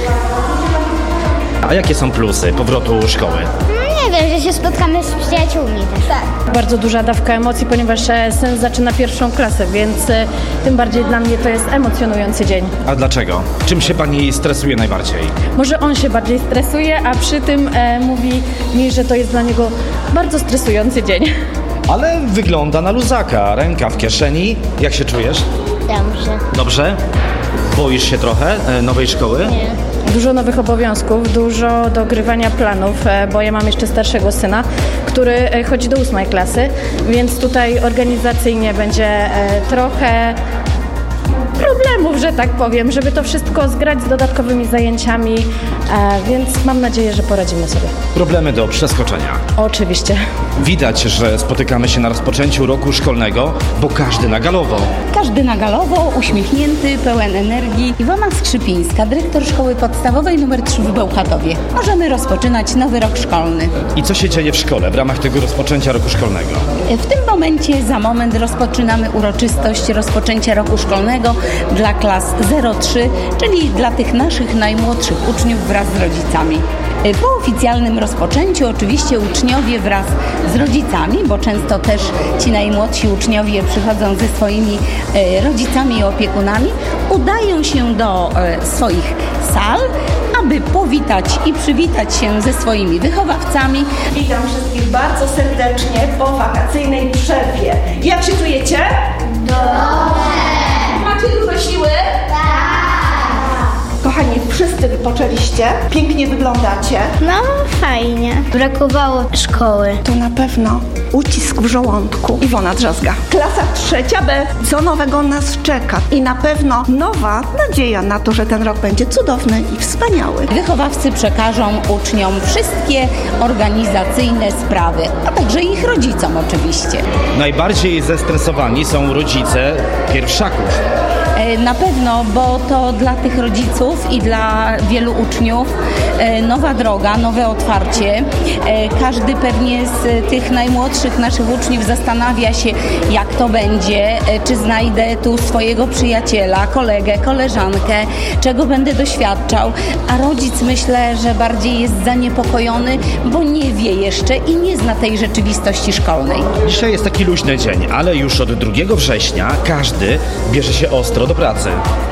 A jakie są plusy powrotu szkoły? Nie wiem, że się spotkamy z przyjaciółmi też. Tak. Bardzo duża dawka emocji, ponieważ syn zaczyna 1. klasę, więc tym bardziej dla mnie to jest emocjonujący dzień. A dlaczego? Czym się pani stresuje najbardziej? Może on się bardziej stresuje, a przy tym mówi mi, że to jest dla niego bardzo stresujący dzień. Ale wygląda na luzaka, ręka w kieszeni. Jak się czujesz? Dobrze. Dobrze? Boisz się trochę nowej szkoły? Nie. Dużo nowych obowiązków, dużo dogrywania planów, bo ja mam jeszcze starszego syna, który chodzi do 8. klasy, więc tutaj organizacyjnie będzie trochę problemów, że tak powiem, żeby to wszystko zgrać z dodatkowymi zajęciami, więc mam nadzieję, że poradzimy sobie. Problemy do przeskoczenia. Oczywiście. Widać, że spotykamy się na rozpoczęciu roku szkolnego, bo każdy na galowo. Każdy na galowo, uśmiechnięty, pełen energii. Iwona Skrzypińska, dyrektor szkoły podstawowej nr 3 w Bełchatowie. Możemy rozpoczynać nowy rok szkolny. I co się dzieje w szkole w ramach tego rozpoczęcia roku szkolnego? W tym momencie za moment rozpoczynamy uroczystość rozpoczęcia roku szkolnego dla klas 0-3, czyli dla tych naszych najmłodszych uczniów wraz z rodzicami. Po oficjalnym rozpoczęciu oczywiście uczniowie wraz z rodzicami, bo często też ci najmłodsi uczniowie przychodzą ze swoimi rodzicami i opiekunami, udają się do swoich sal, aby powitać i przywitać się ze swoimi wychowawcami. Witam wszystkich bardzo serdecznie po wakacyjnej przerwie. Jak się czujecie? Dobrze! Macie dużo siły? Tak! wypoczęliście, pięknie wyglądacie. No, fajnie. Brakowało szkoły. To na pewno ucisk w żołądku. Iwona Drzazga. Klasa 3B. Co nowego nas czeka? I na pewno nowa nadzieja na to, że ten rok będzie cudowny i wspaniały. Wychowawcy przekażą uczniom wszystkie organizacyjne sprawy, a także ich rodzicom oczywiście. Najbardziej zestresowani są rodzice pierwszaków. Na pewno, bo to dla tych rodziców i dla wielu uczniów nowa droga, nowe otwarcie. Każdy pewnie z tych najmłodszych naszych uczniów zastanawia się, jak to będzie, czy znajdę tu swojego przyjaciela, kolegę, koleżankę, czego będę doświadczał, a rodzic myślę, że bardziej jest zaniepokojony, bo nie wie jeszcze i nie zna tej rzeczywistości szkolnej. Dzisiaj jest taki luźny dzień, ale już od 2 września każdy bierze się ostro do pracy.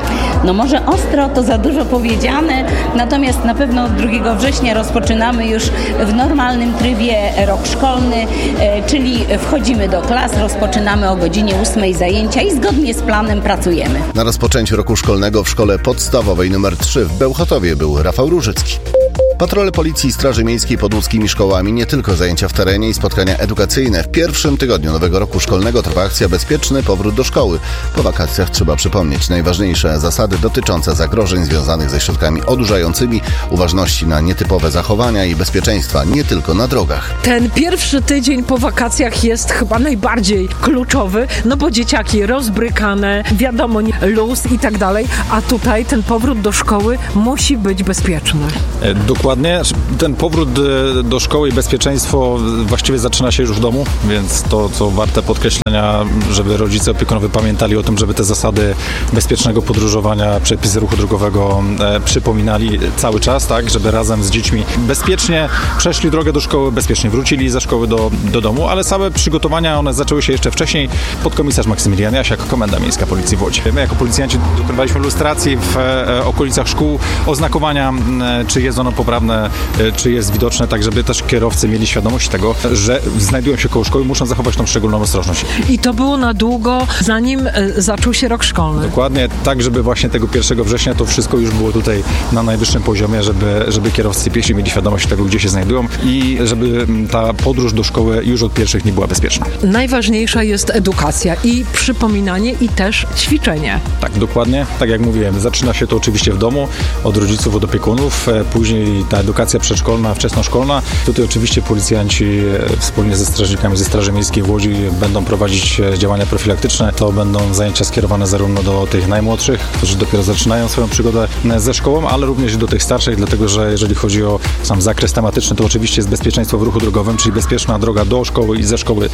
No może ostro to za dużo powiedziane, natomiast na pewno od 2 września rozpoczynamy już w normalnym trybie rok szkolny, czyli wchodzimy do klas, rozpoczynamy o godzinie 8 zajęcia i zgodnie z planem pracujemy. Na rozpoczęciu roku szkolnego w szkole podstawowej nr 3 w Bełchatowie był Rafał Różycki. Patrole Policji i Straży Miejskiej pod łódzkimi szkołami, nie tylko zajęcia w terenie i spotkania edukacyjne. W pierwszym tygodniu nowego roku szkolnego trwa akcja Bezpieczny powrót do szkoły. Po wakacjach trzeba przypomnieć najważniejsze zasady dotyczące zagrożeń związanych ze środkami odurzającymi, uważności na nietypowe zachowania i bezpieczeństwa nie tylko na drogach. Ten pierwszy tydzień po wakacjach jest chyba najbardziej kluczowy, no bo dzieciaki rozbrykane, wiadomo, luz i tak dalej, a tutaj ten powrót do szkoły musi być bezpieczny. Dokładnie. Ten powrót do szkoły i bezpieczeństwo właściwie zaczyna się już w domu, więc to, co warte podkreślenia, żeby rodzice, opiekunowie pamiętali o tym, żeby te zasady bezpiecznego podróżowania, przepisy ruchu drogowego przypominali cały czas, tak, żeby razem z dziećmi bezpiecznie przeszli drogę do szkoły, bezpiecznie wrócili ze szkoły do domu, ale same przygotowania, one zaczęły się jeszcze wcześniej. Podkomisarz Maksymilian Jasiak, Komenda Miejska Policji w Łodzi. My jako policjanci dokonywaliśmy lustracji w okolicach szkół, oznakowania, czy jest ono poprawne, czy jest widoczne, tak żeby też kierowcy mieli świadomość tego, że znajdują się koło szkoły, muszą zachować tą szczególną ostrożność. I to było na długo, zanim zaczął się rok szkolny. Dokładnie, tak żeby właśnie tego 1 września to wszystko już było tutaj na najwyższym poziomie, żeby kierowcy piesi mieli świadomość tego, gdzie się znajdują i żeby ta podróż do szkoły już od pierwszych dni była bezpieczna. Najważniejsza jest edukacja i przypominanie i też ćwiczenie. Tak, dokładnie. Tak jak mówiłem, zaczyna się to oczywiście w domu, od rodziców, od opiekunów, później ta edukacja przedszkolna, wczesnoszkolna. Tutaj oczywiście policjanci wspólnie ze strażnikami ze Straży Miejskiej w Łodzi będą prowadzić działania profilaktyczne. To będą zajęcia skierowane zarówno do tych najmłodszych, którzy dopiero zaczynają swoją przygodę ze szkołą, ale również do tych starszych, dlatego że jeżeli chodzi o sam zakres tematyczny, to oczywiście jest bezpieczeństwo w ruchu drogowym, czyli bezpieczna droga do szkoły i ze szkoły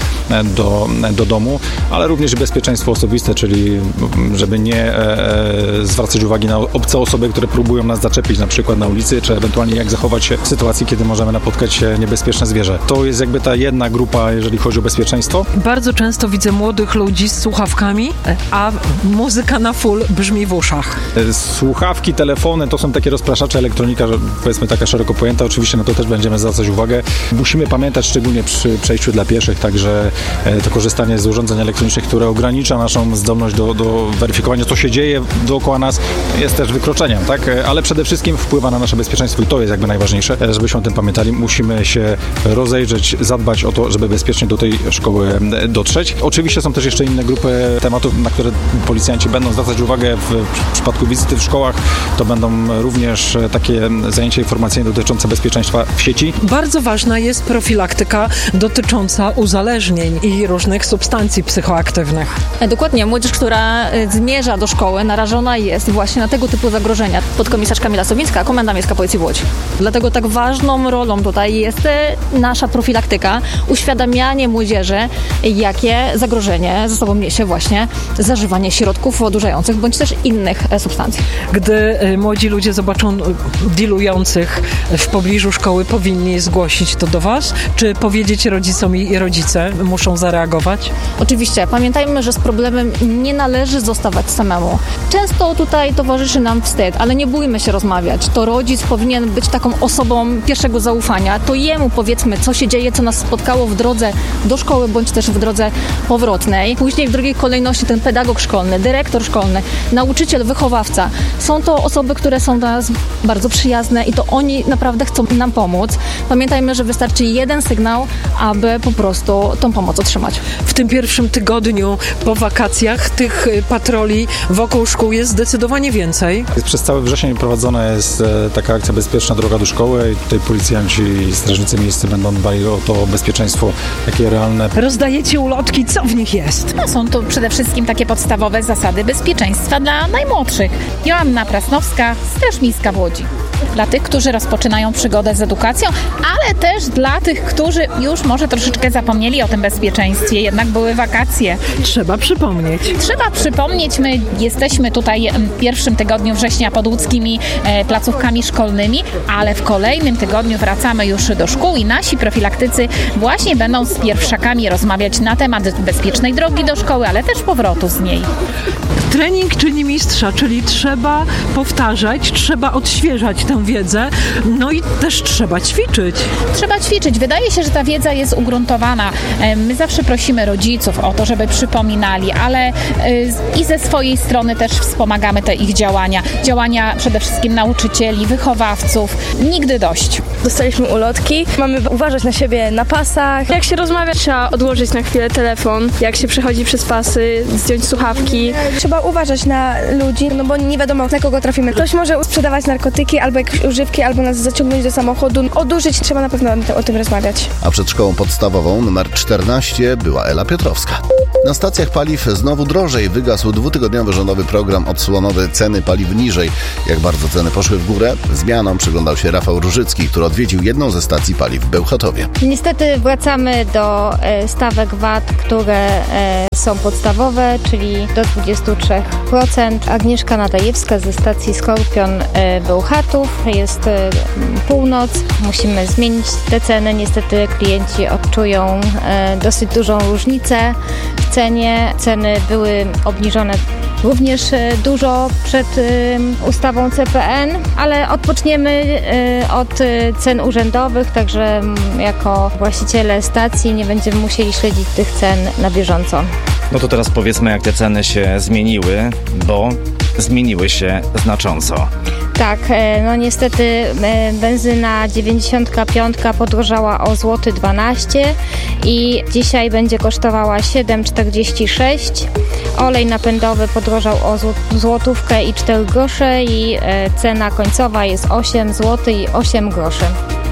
do domu, ale również bezpieczeństwo osobiste, czyli żeby nie zwracać uwagi na obce osoby, które próbują nas zaczepić na przykład na ulicy, czy ewentualnie jak zachować się w sytuacji, kiedy możemy napotkać niebezpieczne zwierzę. To jest jakby ta jedna grupa, jeżeli chodzi o bezpieczeństwo. Bardzo często widzę młodych ludzi z słuchawkami, a muzyka na full brzmi w uszach. Słuchawki, telefony, to są takie rozpraszacze, elektronika, powiedzmy taka szeroko pojęta. Oczywiście na to też będziemy zwracać uwagę. Musimy pamiętać szczególnie przy przejściu dla pieszych, także to korzystanie z urządzeń elektronicznych, które ogranicza naszą zdolność do weryfikowania, co się dzieje dookoła nas, jest też wykroczeniem, tak? Ale przede wszystkim wpływa na nasze bezpieczeństwo i to jest jakby najważniejsze, żebyśmy o tym pamiętali. Musimy się rozejrzeć, zadbać o to, żeby bezpiecznie do tej szkoły dotrzeć. Oczywiście są też jeszcze inne grupy tematów, na które policjanci będą zwracać uwagę w przypadku wizyty w szkołach. To będą również takie zajęcia informacyjne dotyczące bezpieczeństwa w sieci. Bardzo ważna jest profilaktyka dotycząca uzależnień i różnych substancji psychoaktywnych. Dokładnie. Młodzież, która zmierza do szkoły, narażona jest właśnie na tego typu zagrożenia. Podkomisarz Kamila Sowińska, Komenda Miejska Policji w Łodzi. Dlatego tak ważną rolą tutaj jest nasza profilaktyka, uświadamianie młodzieży, jakie zagrożenie ze sobą niesie właśnie zażywanie środków odurzających bądź też innych substancji. Gdy młodzi ludzie zobaczą dilujących w pobliżu szkoły, powinni zgłosić to do Was? Czy powiedzieć rodzicom i rodzice muszą zareagować? Oczywiście. Pamiętajmy, że z problemem nie należy zostawać samemu. Często tutaj towarzyszy nam wstyd, ale nie bójmy się rozmawiać. To rodzic powinien być taką osobą pierwszego zaufania. To jemu powiedzmy, co się dzieje, co nas spotkało w drodze do szkoły, bądź też w drodze powrotnej. Później w drugiej kolejności ten pedagog szkolny, dyrektor szkolny, nauczyciel, wychowawca. Są to osoby, które są dla nas bardzo przyjazne i to oni naprawdę chcą nam pomóc. Pamiętajmy, że wystarczy jeden sygnał, aby po prostu tą pomoc otrzymać. W tym pierwszym tygodniu po wakacjach tych patroli wokół szkół jest zdecydowanie więcej. Przez cały wrzesień prowadzona jest taka akcja Bezpieczna droga do szkoły i tutaj policjanci i strażnicy miejscy będą dbali o to bezpieczeństwo takie realne. Rozdajecie ulotki, co w nich jest? No, są to przede wszystkim takie podstawowe zasady bezpieczeństwa dla najmłodszych. Joanna Prasnowska, Straż Miejska w Łodzi. Dla tych, którzy rozpoczynają przygodę z edukacją, ale też dla tych, którzy już może troszeczkę zapomnieli o tym bezpieczeństwie, jednak były wakacje. Trzeba przypomnieć. My jesteśmy tutaj w pierwszym tygodniu września pod łódzkimi placówkami szkolnymi, ale w kolejnym tygodniu wracamy już do szkół i nasi profilaktycy właśnie będą z pierwszakami rozmawiać na temat bezpiecznej drogi do szkoły, ale też powrotu z niej. Trening czyni mistrza, czyli trzeba powtarzać, trzeba odświeżać tę wiedzę, no i też trzeba ćwiczyć. Trzeba ćwiczyć. Wydaje się, że ta wiedza jest ugruntowana. My zawsze prosimy rodziców o to, żeby przypominali, ale i ze swojej strony też wspomagamy te ich działania. Działania przede wszystkim nauczycieli, wychowawców. Nigdy dość. Dostaliśmy ulotki. Mamy uważać na siebie na pasach. Jak się rozmawia, trzeba odłożyć na chwilę telefon. Jak się przechodzi przez pasy, zdjąć słuchawki. Trzeba uważać na ludzi, no bo nie wiadomo, na kogo trafimy. Ktoś może sprzedawać narkotyki albo jakieś używki, albo nas zaciągnąć do samochodu. Odurzyć, trzeba na pewno o tym rozmawiać. A przed szkołą podstawową numer 14 była Ela Piotrowska. Na stacjach paliw znowu drożej. Wygasł 2-tygodniowy rządowy program odsłonowy Ceny paliw niżej. Jak bardzo ceny poszły w górę? Zmianom przyglądał się Rafał Różycki, który odwiedził jedną ze stacji paliw w Bełchatowie. Niestety wracamy do stawek VAT, które są podstawowe, czyli do 23%. Agnieszka Nadajewska ze stacji Skorpion Bełchatów. Jest północ. Musimy zmienić te ceny. Niestety klienci odczują dosyć dużą różnicę w cenie. Ceny były obniżone również dużo przed ustawą CPN, ale odpoczniemy od cen urzędowych, także jako właściciele stacji nie będziemy musieli śledzić tych cen na bieżąco. No to teraz powiedzmy, jak te ceny się zmieniły, bo zmieniły się znacząco. Tak, no niestety benzyna 95 podrożała o złoty 12 i dzisiaj będzie kosztowała 7,46. Olej napędowy podrożał o złotówkę i 4 grosze i cena końcowa jest 8 zł i 8 groszy.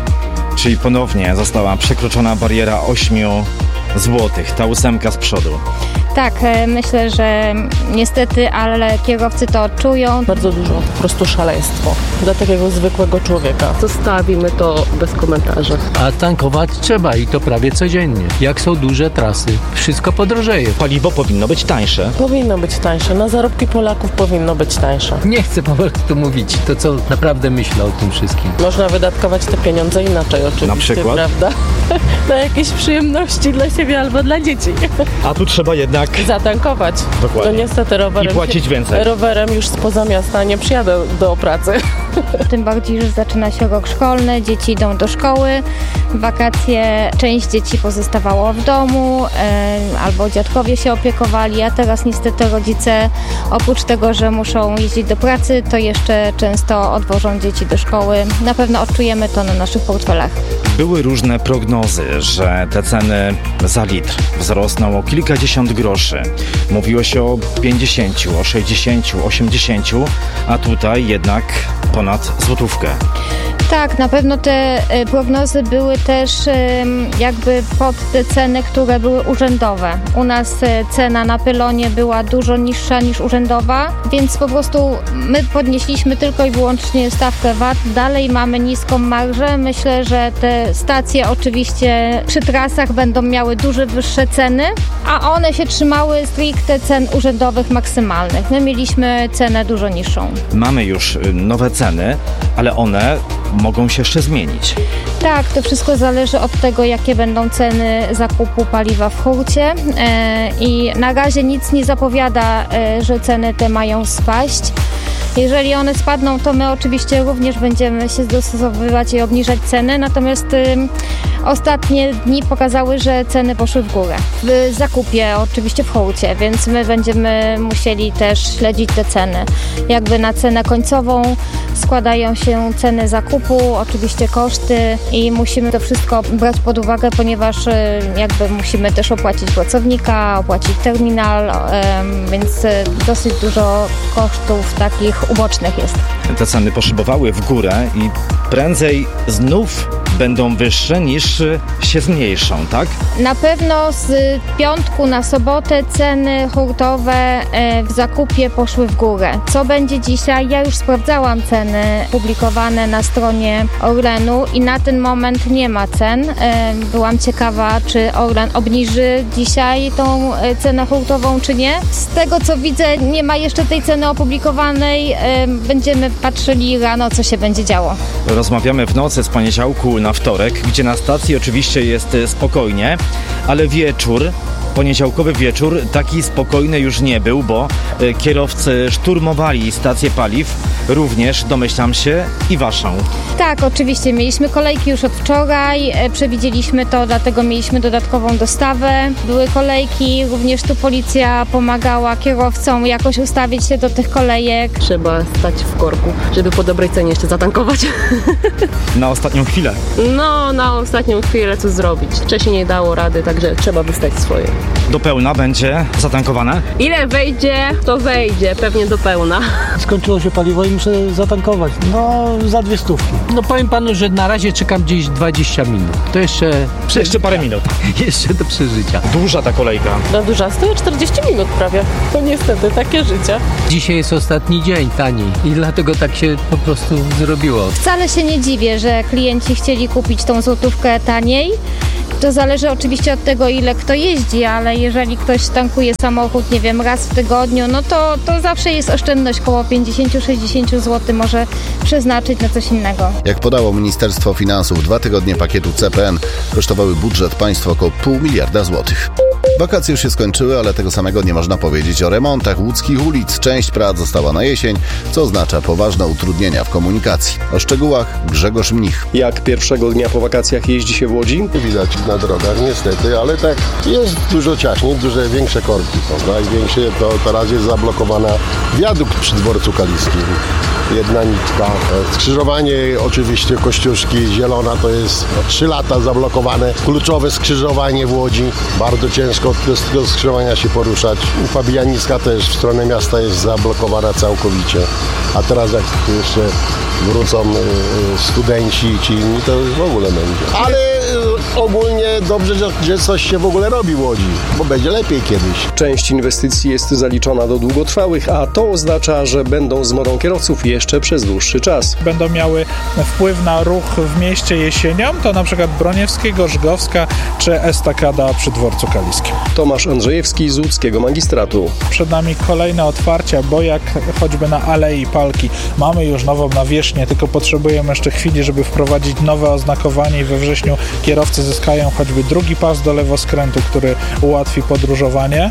Czyli ponownie została przekroczona bariera 8 złotych, ta 8 z przodu. Tak, myślę, że niestety, ale kierowcy to odczują. Bardzo dużo, po prostu szaleństwo dla takiego zwykłego człowieka. Zostawimy to bez komentarzy. A tankować trzeba i to prawie codziennie. Jak są duże trasy, wszystko podrożeje. Paliwo powinno być tańsze. Powinno być tańsze, na zarobki Polaków powinno być tańsze. Nie chcę po prostu mówić to, co naprawdę myślę o tym wszystkim. Można wydatkować te pieniądze inaczej oczywiście, na przykład? Prawda? Na jakieś przyjemności dla siebie albo dla dzieci. A tu trzeba jednak zatankować. Dokładnie. No niestety rowerem. I płacić więcej. Rowerem już spoza miasta nie przyjadę do pracy. Tym bardziej, że zaczyna się rok szkolny, dzieci idą do szkoły, w wakacje część dzieci pozostawało w domu, albo dziadkowie się opiekowali, a teraz niestety rodzice oprócz tego, że muszą jeździć do pracy, to jeszcze często odwożą dzieci do szkoły. Na pewno odczujemy to na naszych portfelach. Były różne prognozy, że te ceny za litr wzrosną o kilkadziesiąt groszy. Mówiło się o 50, o 60, 80, a tutaj jednak ponad złotówkę. Tak, na pewno te prognozy były też jakby pod te ceny, które były urzędowe. U nas cena na pylonie była dużo niższa niż urzędowa, więc po prostu my podnieśliśmy tylko i wyłącznie stawkę VAT. Dalej mamy niską marżę. Myślę, że te stacje oczywiście przy trasach będą miały dużo wyższe ceny, a one się trzymały stricte cen urzędowych maksymalnych. My mieliśmy cenę dużo niższą. Mamy już nowe ceny, ale one mogą się jeszcze zmienić. Tak, to wszystko zależy od tego, jakie będą ceny zakupu paliwa w hurcie i na razie nic nie zapowiada, że ceny te mają spaść. Jeżeli one spadną, to my oczywiście również będziemy się dostosowywać i obniżać ceny, natomiast ostatnie dni pokazały, że ceny poszły w górę. W zakupie, oczywiście w Hołcie, więc my będziemy musieli też śledzić te ceny. Jakby na cenę końcową składają się ceny zakupu, oczywiście koszty i musimy to wszystko brać pod uwagę, ponieważ jakby musimy też opłacić pracownika, opłacić terminal, więc dosyć dużo kosztów takich ubocznych jest. Te ceny poszybowały w górę i prędzej znów będą wyższe niż się zmniejszą, tak? Na pewno z piątku na sobotę ceny hurtowe w zakupie poszły w górę. Co będzie dzisiaj? Ja już sprawdzałam ceny publikowane na stronie Orlenu i na ten moment nie ma cen. Byłam ciekawa, czy Orlen obniży dzisiaj tą cenę hurtową, czy nie. Z tego, co widzę, nie ma jeszcze tej ceny opublikowanej. Będziemy patrzyli rano, co się będzie działo. Rozmawiamy w nocy z poniedziałku na wtorek, gdzie na stacji oczywiście jest spokojnie, ale wieczór, poniedziałkowy wieczór taki spokojny już nie był, bo kierowcy szturmowali stację paliw, również, domyślam się, i waszą. Tak, oczywiście. Mieliśmy kolejki już od wczoraj, przewidzieliśmy to, dlatego mieliśmy dodatkową dostawę. Były kolejki, również tu policja pomagała kierowcom jakoś ustawić się do tych kolejek. Trzeba stać w korku, żeby po dobrej cenie jeszcze zatankować. Na ostatnią chwilę. No, na ostatnią chwilę co zrobić. Wcześniej nie dało rady, także trzeba wystać swoje. Do pełna będzie zatankowane? Ile wejdzie, to wejdzie, pewnie do pełna. Skończyło się paliwo i muszę zatankować. No, za 200. No powiem panu, że na razie czekam gdzieś 20 minut. To jeszcze parę minut. Jeszcze do przeżycia. Duża ta kolejka. No duża, stoję 40 minut prawie. To niestety takie życie. Dzisiaj jest ostatni dzień taniej i dlatego tak się po prostu zrobiło. Wcale się nie dziwię, że klienci chcieli kupić tą złotówkę taniej. To zależy oczywiście od tego, ile kto jeździ, ale jeżeli ktoś tankuje samochód, nie wiem, raz w tygodniu, no to zawsze jest oszczędność, koło 50-60 zł może przeznaczyć na coś innego. Jak podało Ministerstwo Finansów, 2 tygodnie pakietu CPN kosztowały budżet państwa około 0,5 miliarda złotych. Wakacje już się skończyły, ale tego samego nie można powiedzieć o remontach łódzkich ulic. Część prac została na jesień, co oznacza poważne utrudnienia w komunikacji. O szczegółach Grzegorz Mnich. Jak pierwszego dnia po wakacjach jeździ się w Łodzi? Widać na drogach niestety, ale tak jest dużo ciaśniej, większe korki, prawda? I większe to teraz jest zablokowana wiadukt przy dworcu kaliskim. Jedna nitka. Skrzyżowanie oczywiście Kościuszki Zielona to jest 3 lata zablokowane. Kluczowe skrzyżowanie w Łodzi. Bardzo ciężko z tego skrzyżowania się poruszać. Fabianicka też w stronę miasta jest zablokowana całkowicie. A teraz jak jeszcze wrócą studenci ci inni, to już w ogóle będzie. Ale ogólnie dobrze, że coś się w ogóle robi w Łodzi, bo będzie lepiej kiedyś. Część inwestycji jest zaliczona do długotrwałych, a to oznacza, że będą zmorą kierowców jeszcze przez dłuższy czas. Będą miały wpływ na ruch w mieście jesienią, to na przykład Broniewskiego, Żgowska czy estakada przy dworcu kaliskim. Tomasz Andrzejewski z łódzkiego magistratu. Przed nami kolejne otwarcia, bo jak choćby na Alei Palki mamy już nową nawierzchnię, tylko potrzebujemy jeszcze chwili, żeby wprowadzić nowe oznakowanie i we wrześniu kierowcy zyskają choćby drugi pas do lewoskrętu, który ułatwi podróżowanie,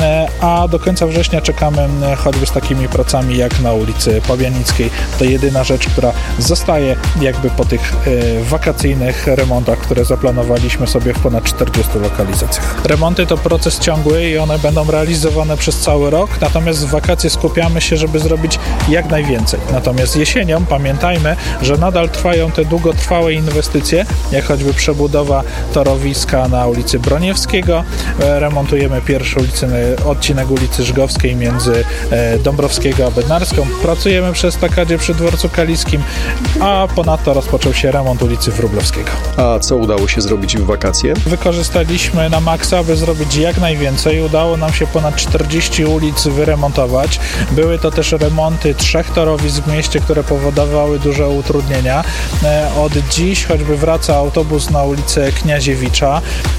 a do końca września czekamy choćby z takimi pracami jak na ulicy Pabianickiej. To jedyna rzecz, która zostaje jakby po tych wakacyjnych remontach, które zaplanowaliśmy sobie w ponad 40 lokalizacjach. Remonty to proces ciągły i one będą realizowane przez cały rok, natomiast w wakacje skupiamy się, żeby zrobić jak najwięcej. Natomiast jesienią pamiętajmy, że nadal trwają te długotrwałe inwestycje, jak choćby przebudowa torowiska na ulicy Broniewskiego. Remontujemy pierwszy odcinek ulicy Żgowskiej między Dąbrowskiego a Bednarską. Pracujemy przy estakadzie przy dworcu kaliskim, a ponadto rozpoczął się remont ulicy Wróblewskiego. A co udało się zrobić w wakacje? Wykorzystaliśmy na maksa, aby zrobić jak najwięcej. Udało nam się ponad 40 ulic wyremontować. Były to też remonty 3 torowisk w mieście, które powodowały duże utrudnienia. Od dziś choćby wraca autobus na ulicę ulicę Kniaziewicza.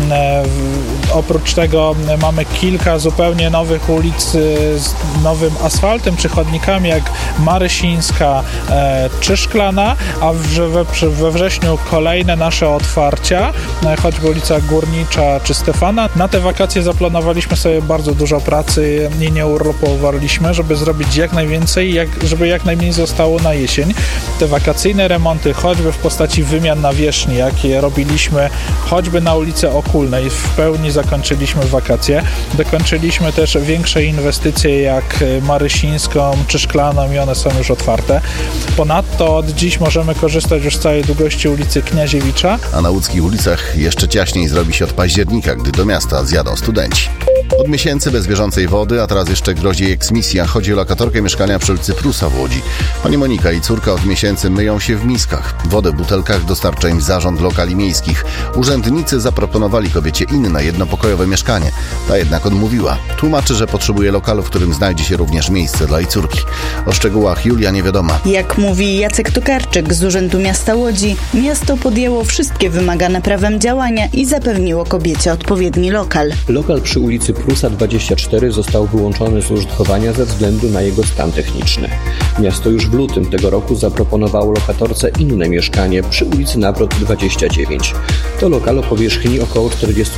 Oprócz tego mamy kilka zupełnie nowych ulic z nowym asfaltem czy chodnikami, jak Marysińska czy Szklana, a we wrześniu kolejne nasze otwarcia, choćby ulica Górnicza czy Stefana. Na te wakacje zaplanowaliśmy sobie bardzo dużo pracy i nie urlopowaliśmy, żeby zrobić jak najwięcej, żeby jak najmniej zostało na jesień. Te wakacyjne remonty, choćby w postaci wymian nawierzchni, jakie robiliśmy choćby na ulicy Okulnej, w pełni zakończyliśmy wakacje. Dokończyliśmy też większe inwestycje jak Marysińską czy Szklaną i one są już otwarte. Ponadto od dziś możemy korzystać już z całej długości ulicy Kniaziewicza. A na łódzkich ulicach jeszcze ciaśniej zrobi się od października, gdy do miasta zjadą studenci. Od miesięcy bez bieżącej wody, a teraz jeszcze grozi eksmisja. Chodzi o lokatorkę mieszkania przy ulicy Prusa w Łodzi. Pani Monika i córka od miesięcy myją się w miskach. Wodę w butelkach dostarcza im Zarząd Lokali Miejskich. Urzędnicy zaproponowali kobiecie inne jednopokojowe mieszkanie. Ta jednak odmówiła. Tłumaczy, że potrzebuje lokalu, w którym znajdzie się również miejsce dla jej córki. O szczegółach Julia Niewiadoma. Jak mówi Jacek Tokarczyk z Urzędu Miasta Łodzi, miasto podjęło wszystkie wymagane prawem działania i zapewniło kobiecie odpowiedni lokal. Lokal przy ulicy Prusa 24 został wyłączony z użytkowania ze względu na jego stan techniczny. Miasto już w lutym tego roku zaproponowało lokatorce inne mieszkanie przy ulicy Nawrot 29. To lokal o powierzchni około 40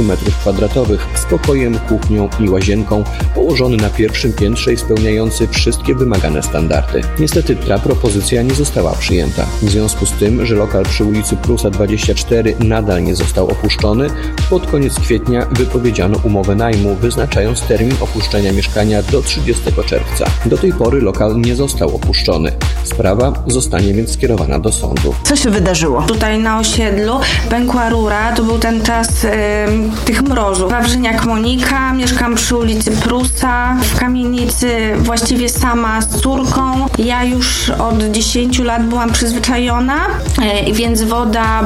m2 z pokojem, kuchnią i łazienką, położony na pierwszym piętrze i spełniający wszystkie wymagane standardy. Niestety ta propozycja nie została przyjęta. W związku z tym, że lokal przy ulicy Prusa 24 nadal nie został opuszczony, pod koniec kwietnia wypowiedziano umowę najmu, wyznaczając termin opuszczenia mieszkania do 30 czerwca. Do tej pory lokal nie został opuszczony. Sprawa zostanie więc skierowana do sądu. Co się wydarzyło? Tutaj na osiedlu pękła rura, to był ten czas tych mrozów. Wawrzyniak Monika, mieszkam przy ulicy Prusa, w kamienicy właściwie sama z córką. Ja już od 10 lat byłam przyzwyczajona, więc woda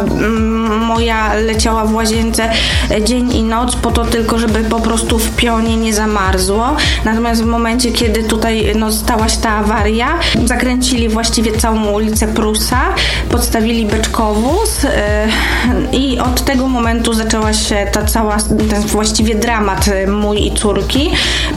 moja leciała w łazience dzień i noc po to tylko, żeby po prostu w pionie nie zamarzło. Natomiast w momencie, kiedy tutaj stała się ta awaria, zakręcili właściwie całą ulicę Prusa, podstawili beczkowóz i od tego momentu zaczęła się ten właściwie dramat mój i córki,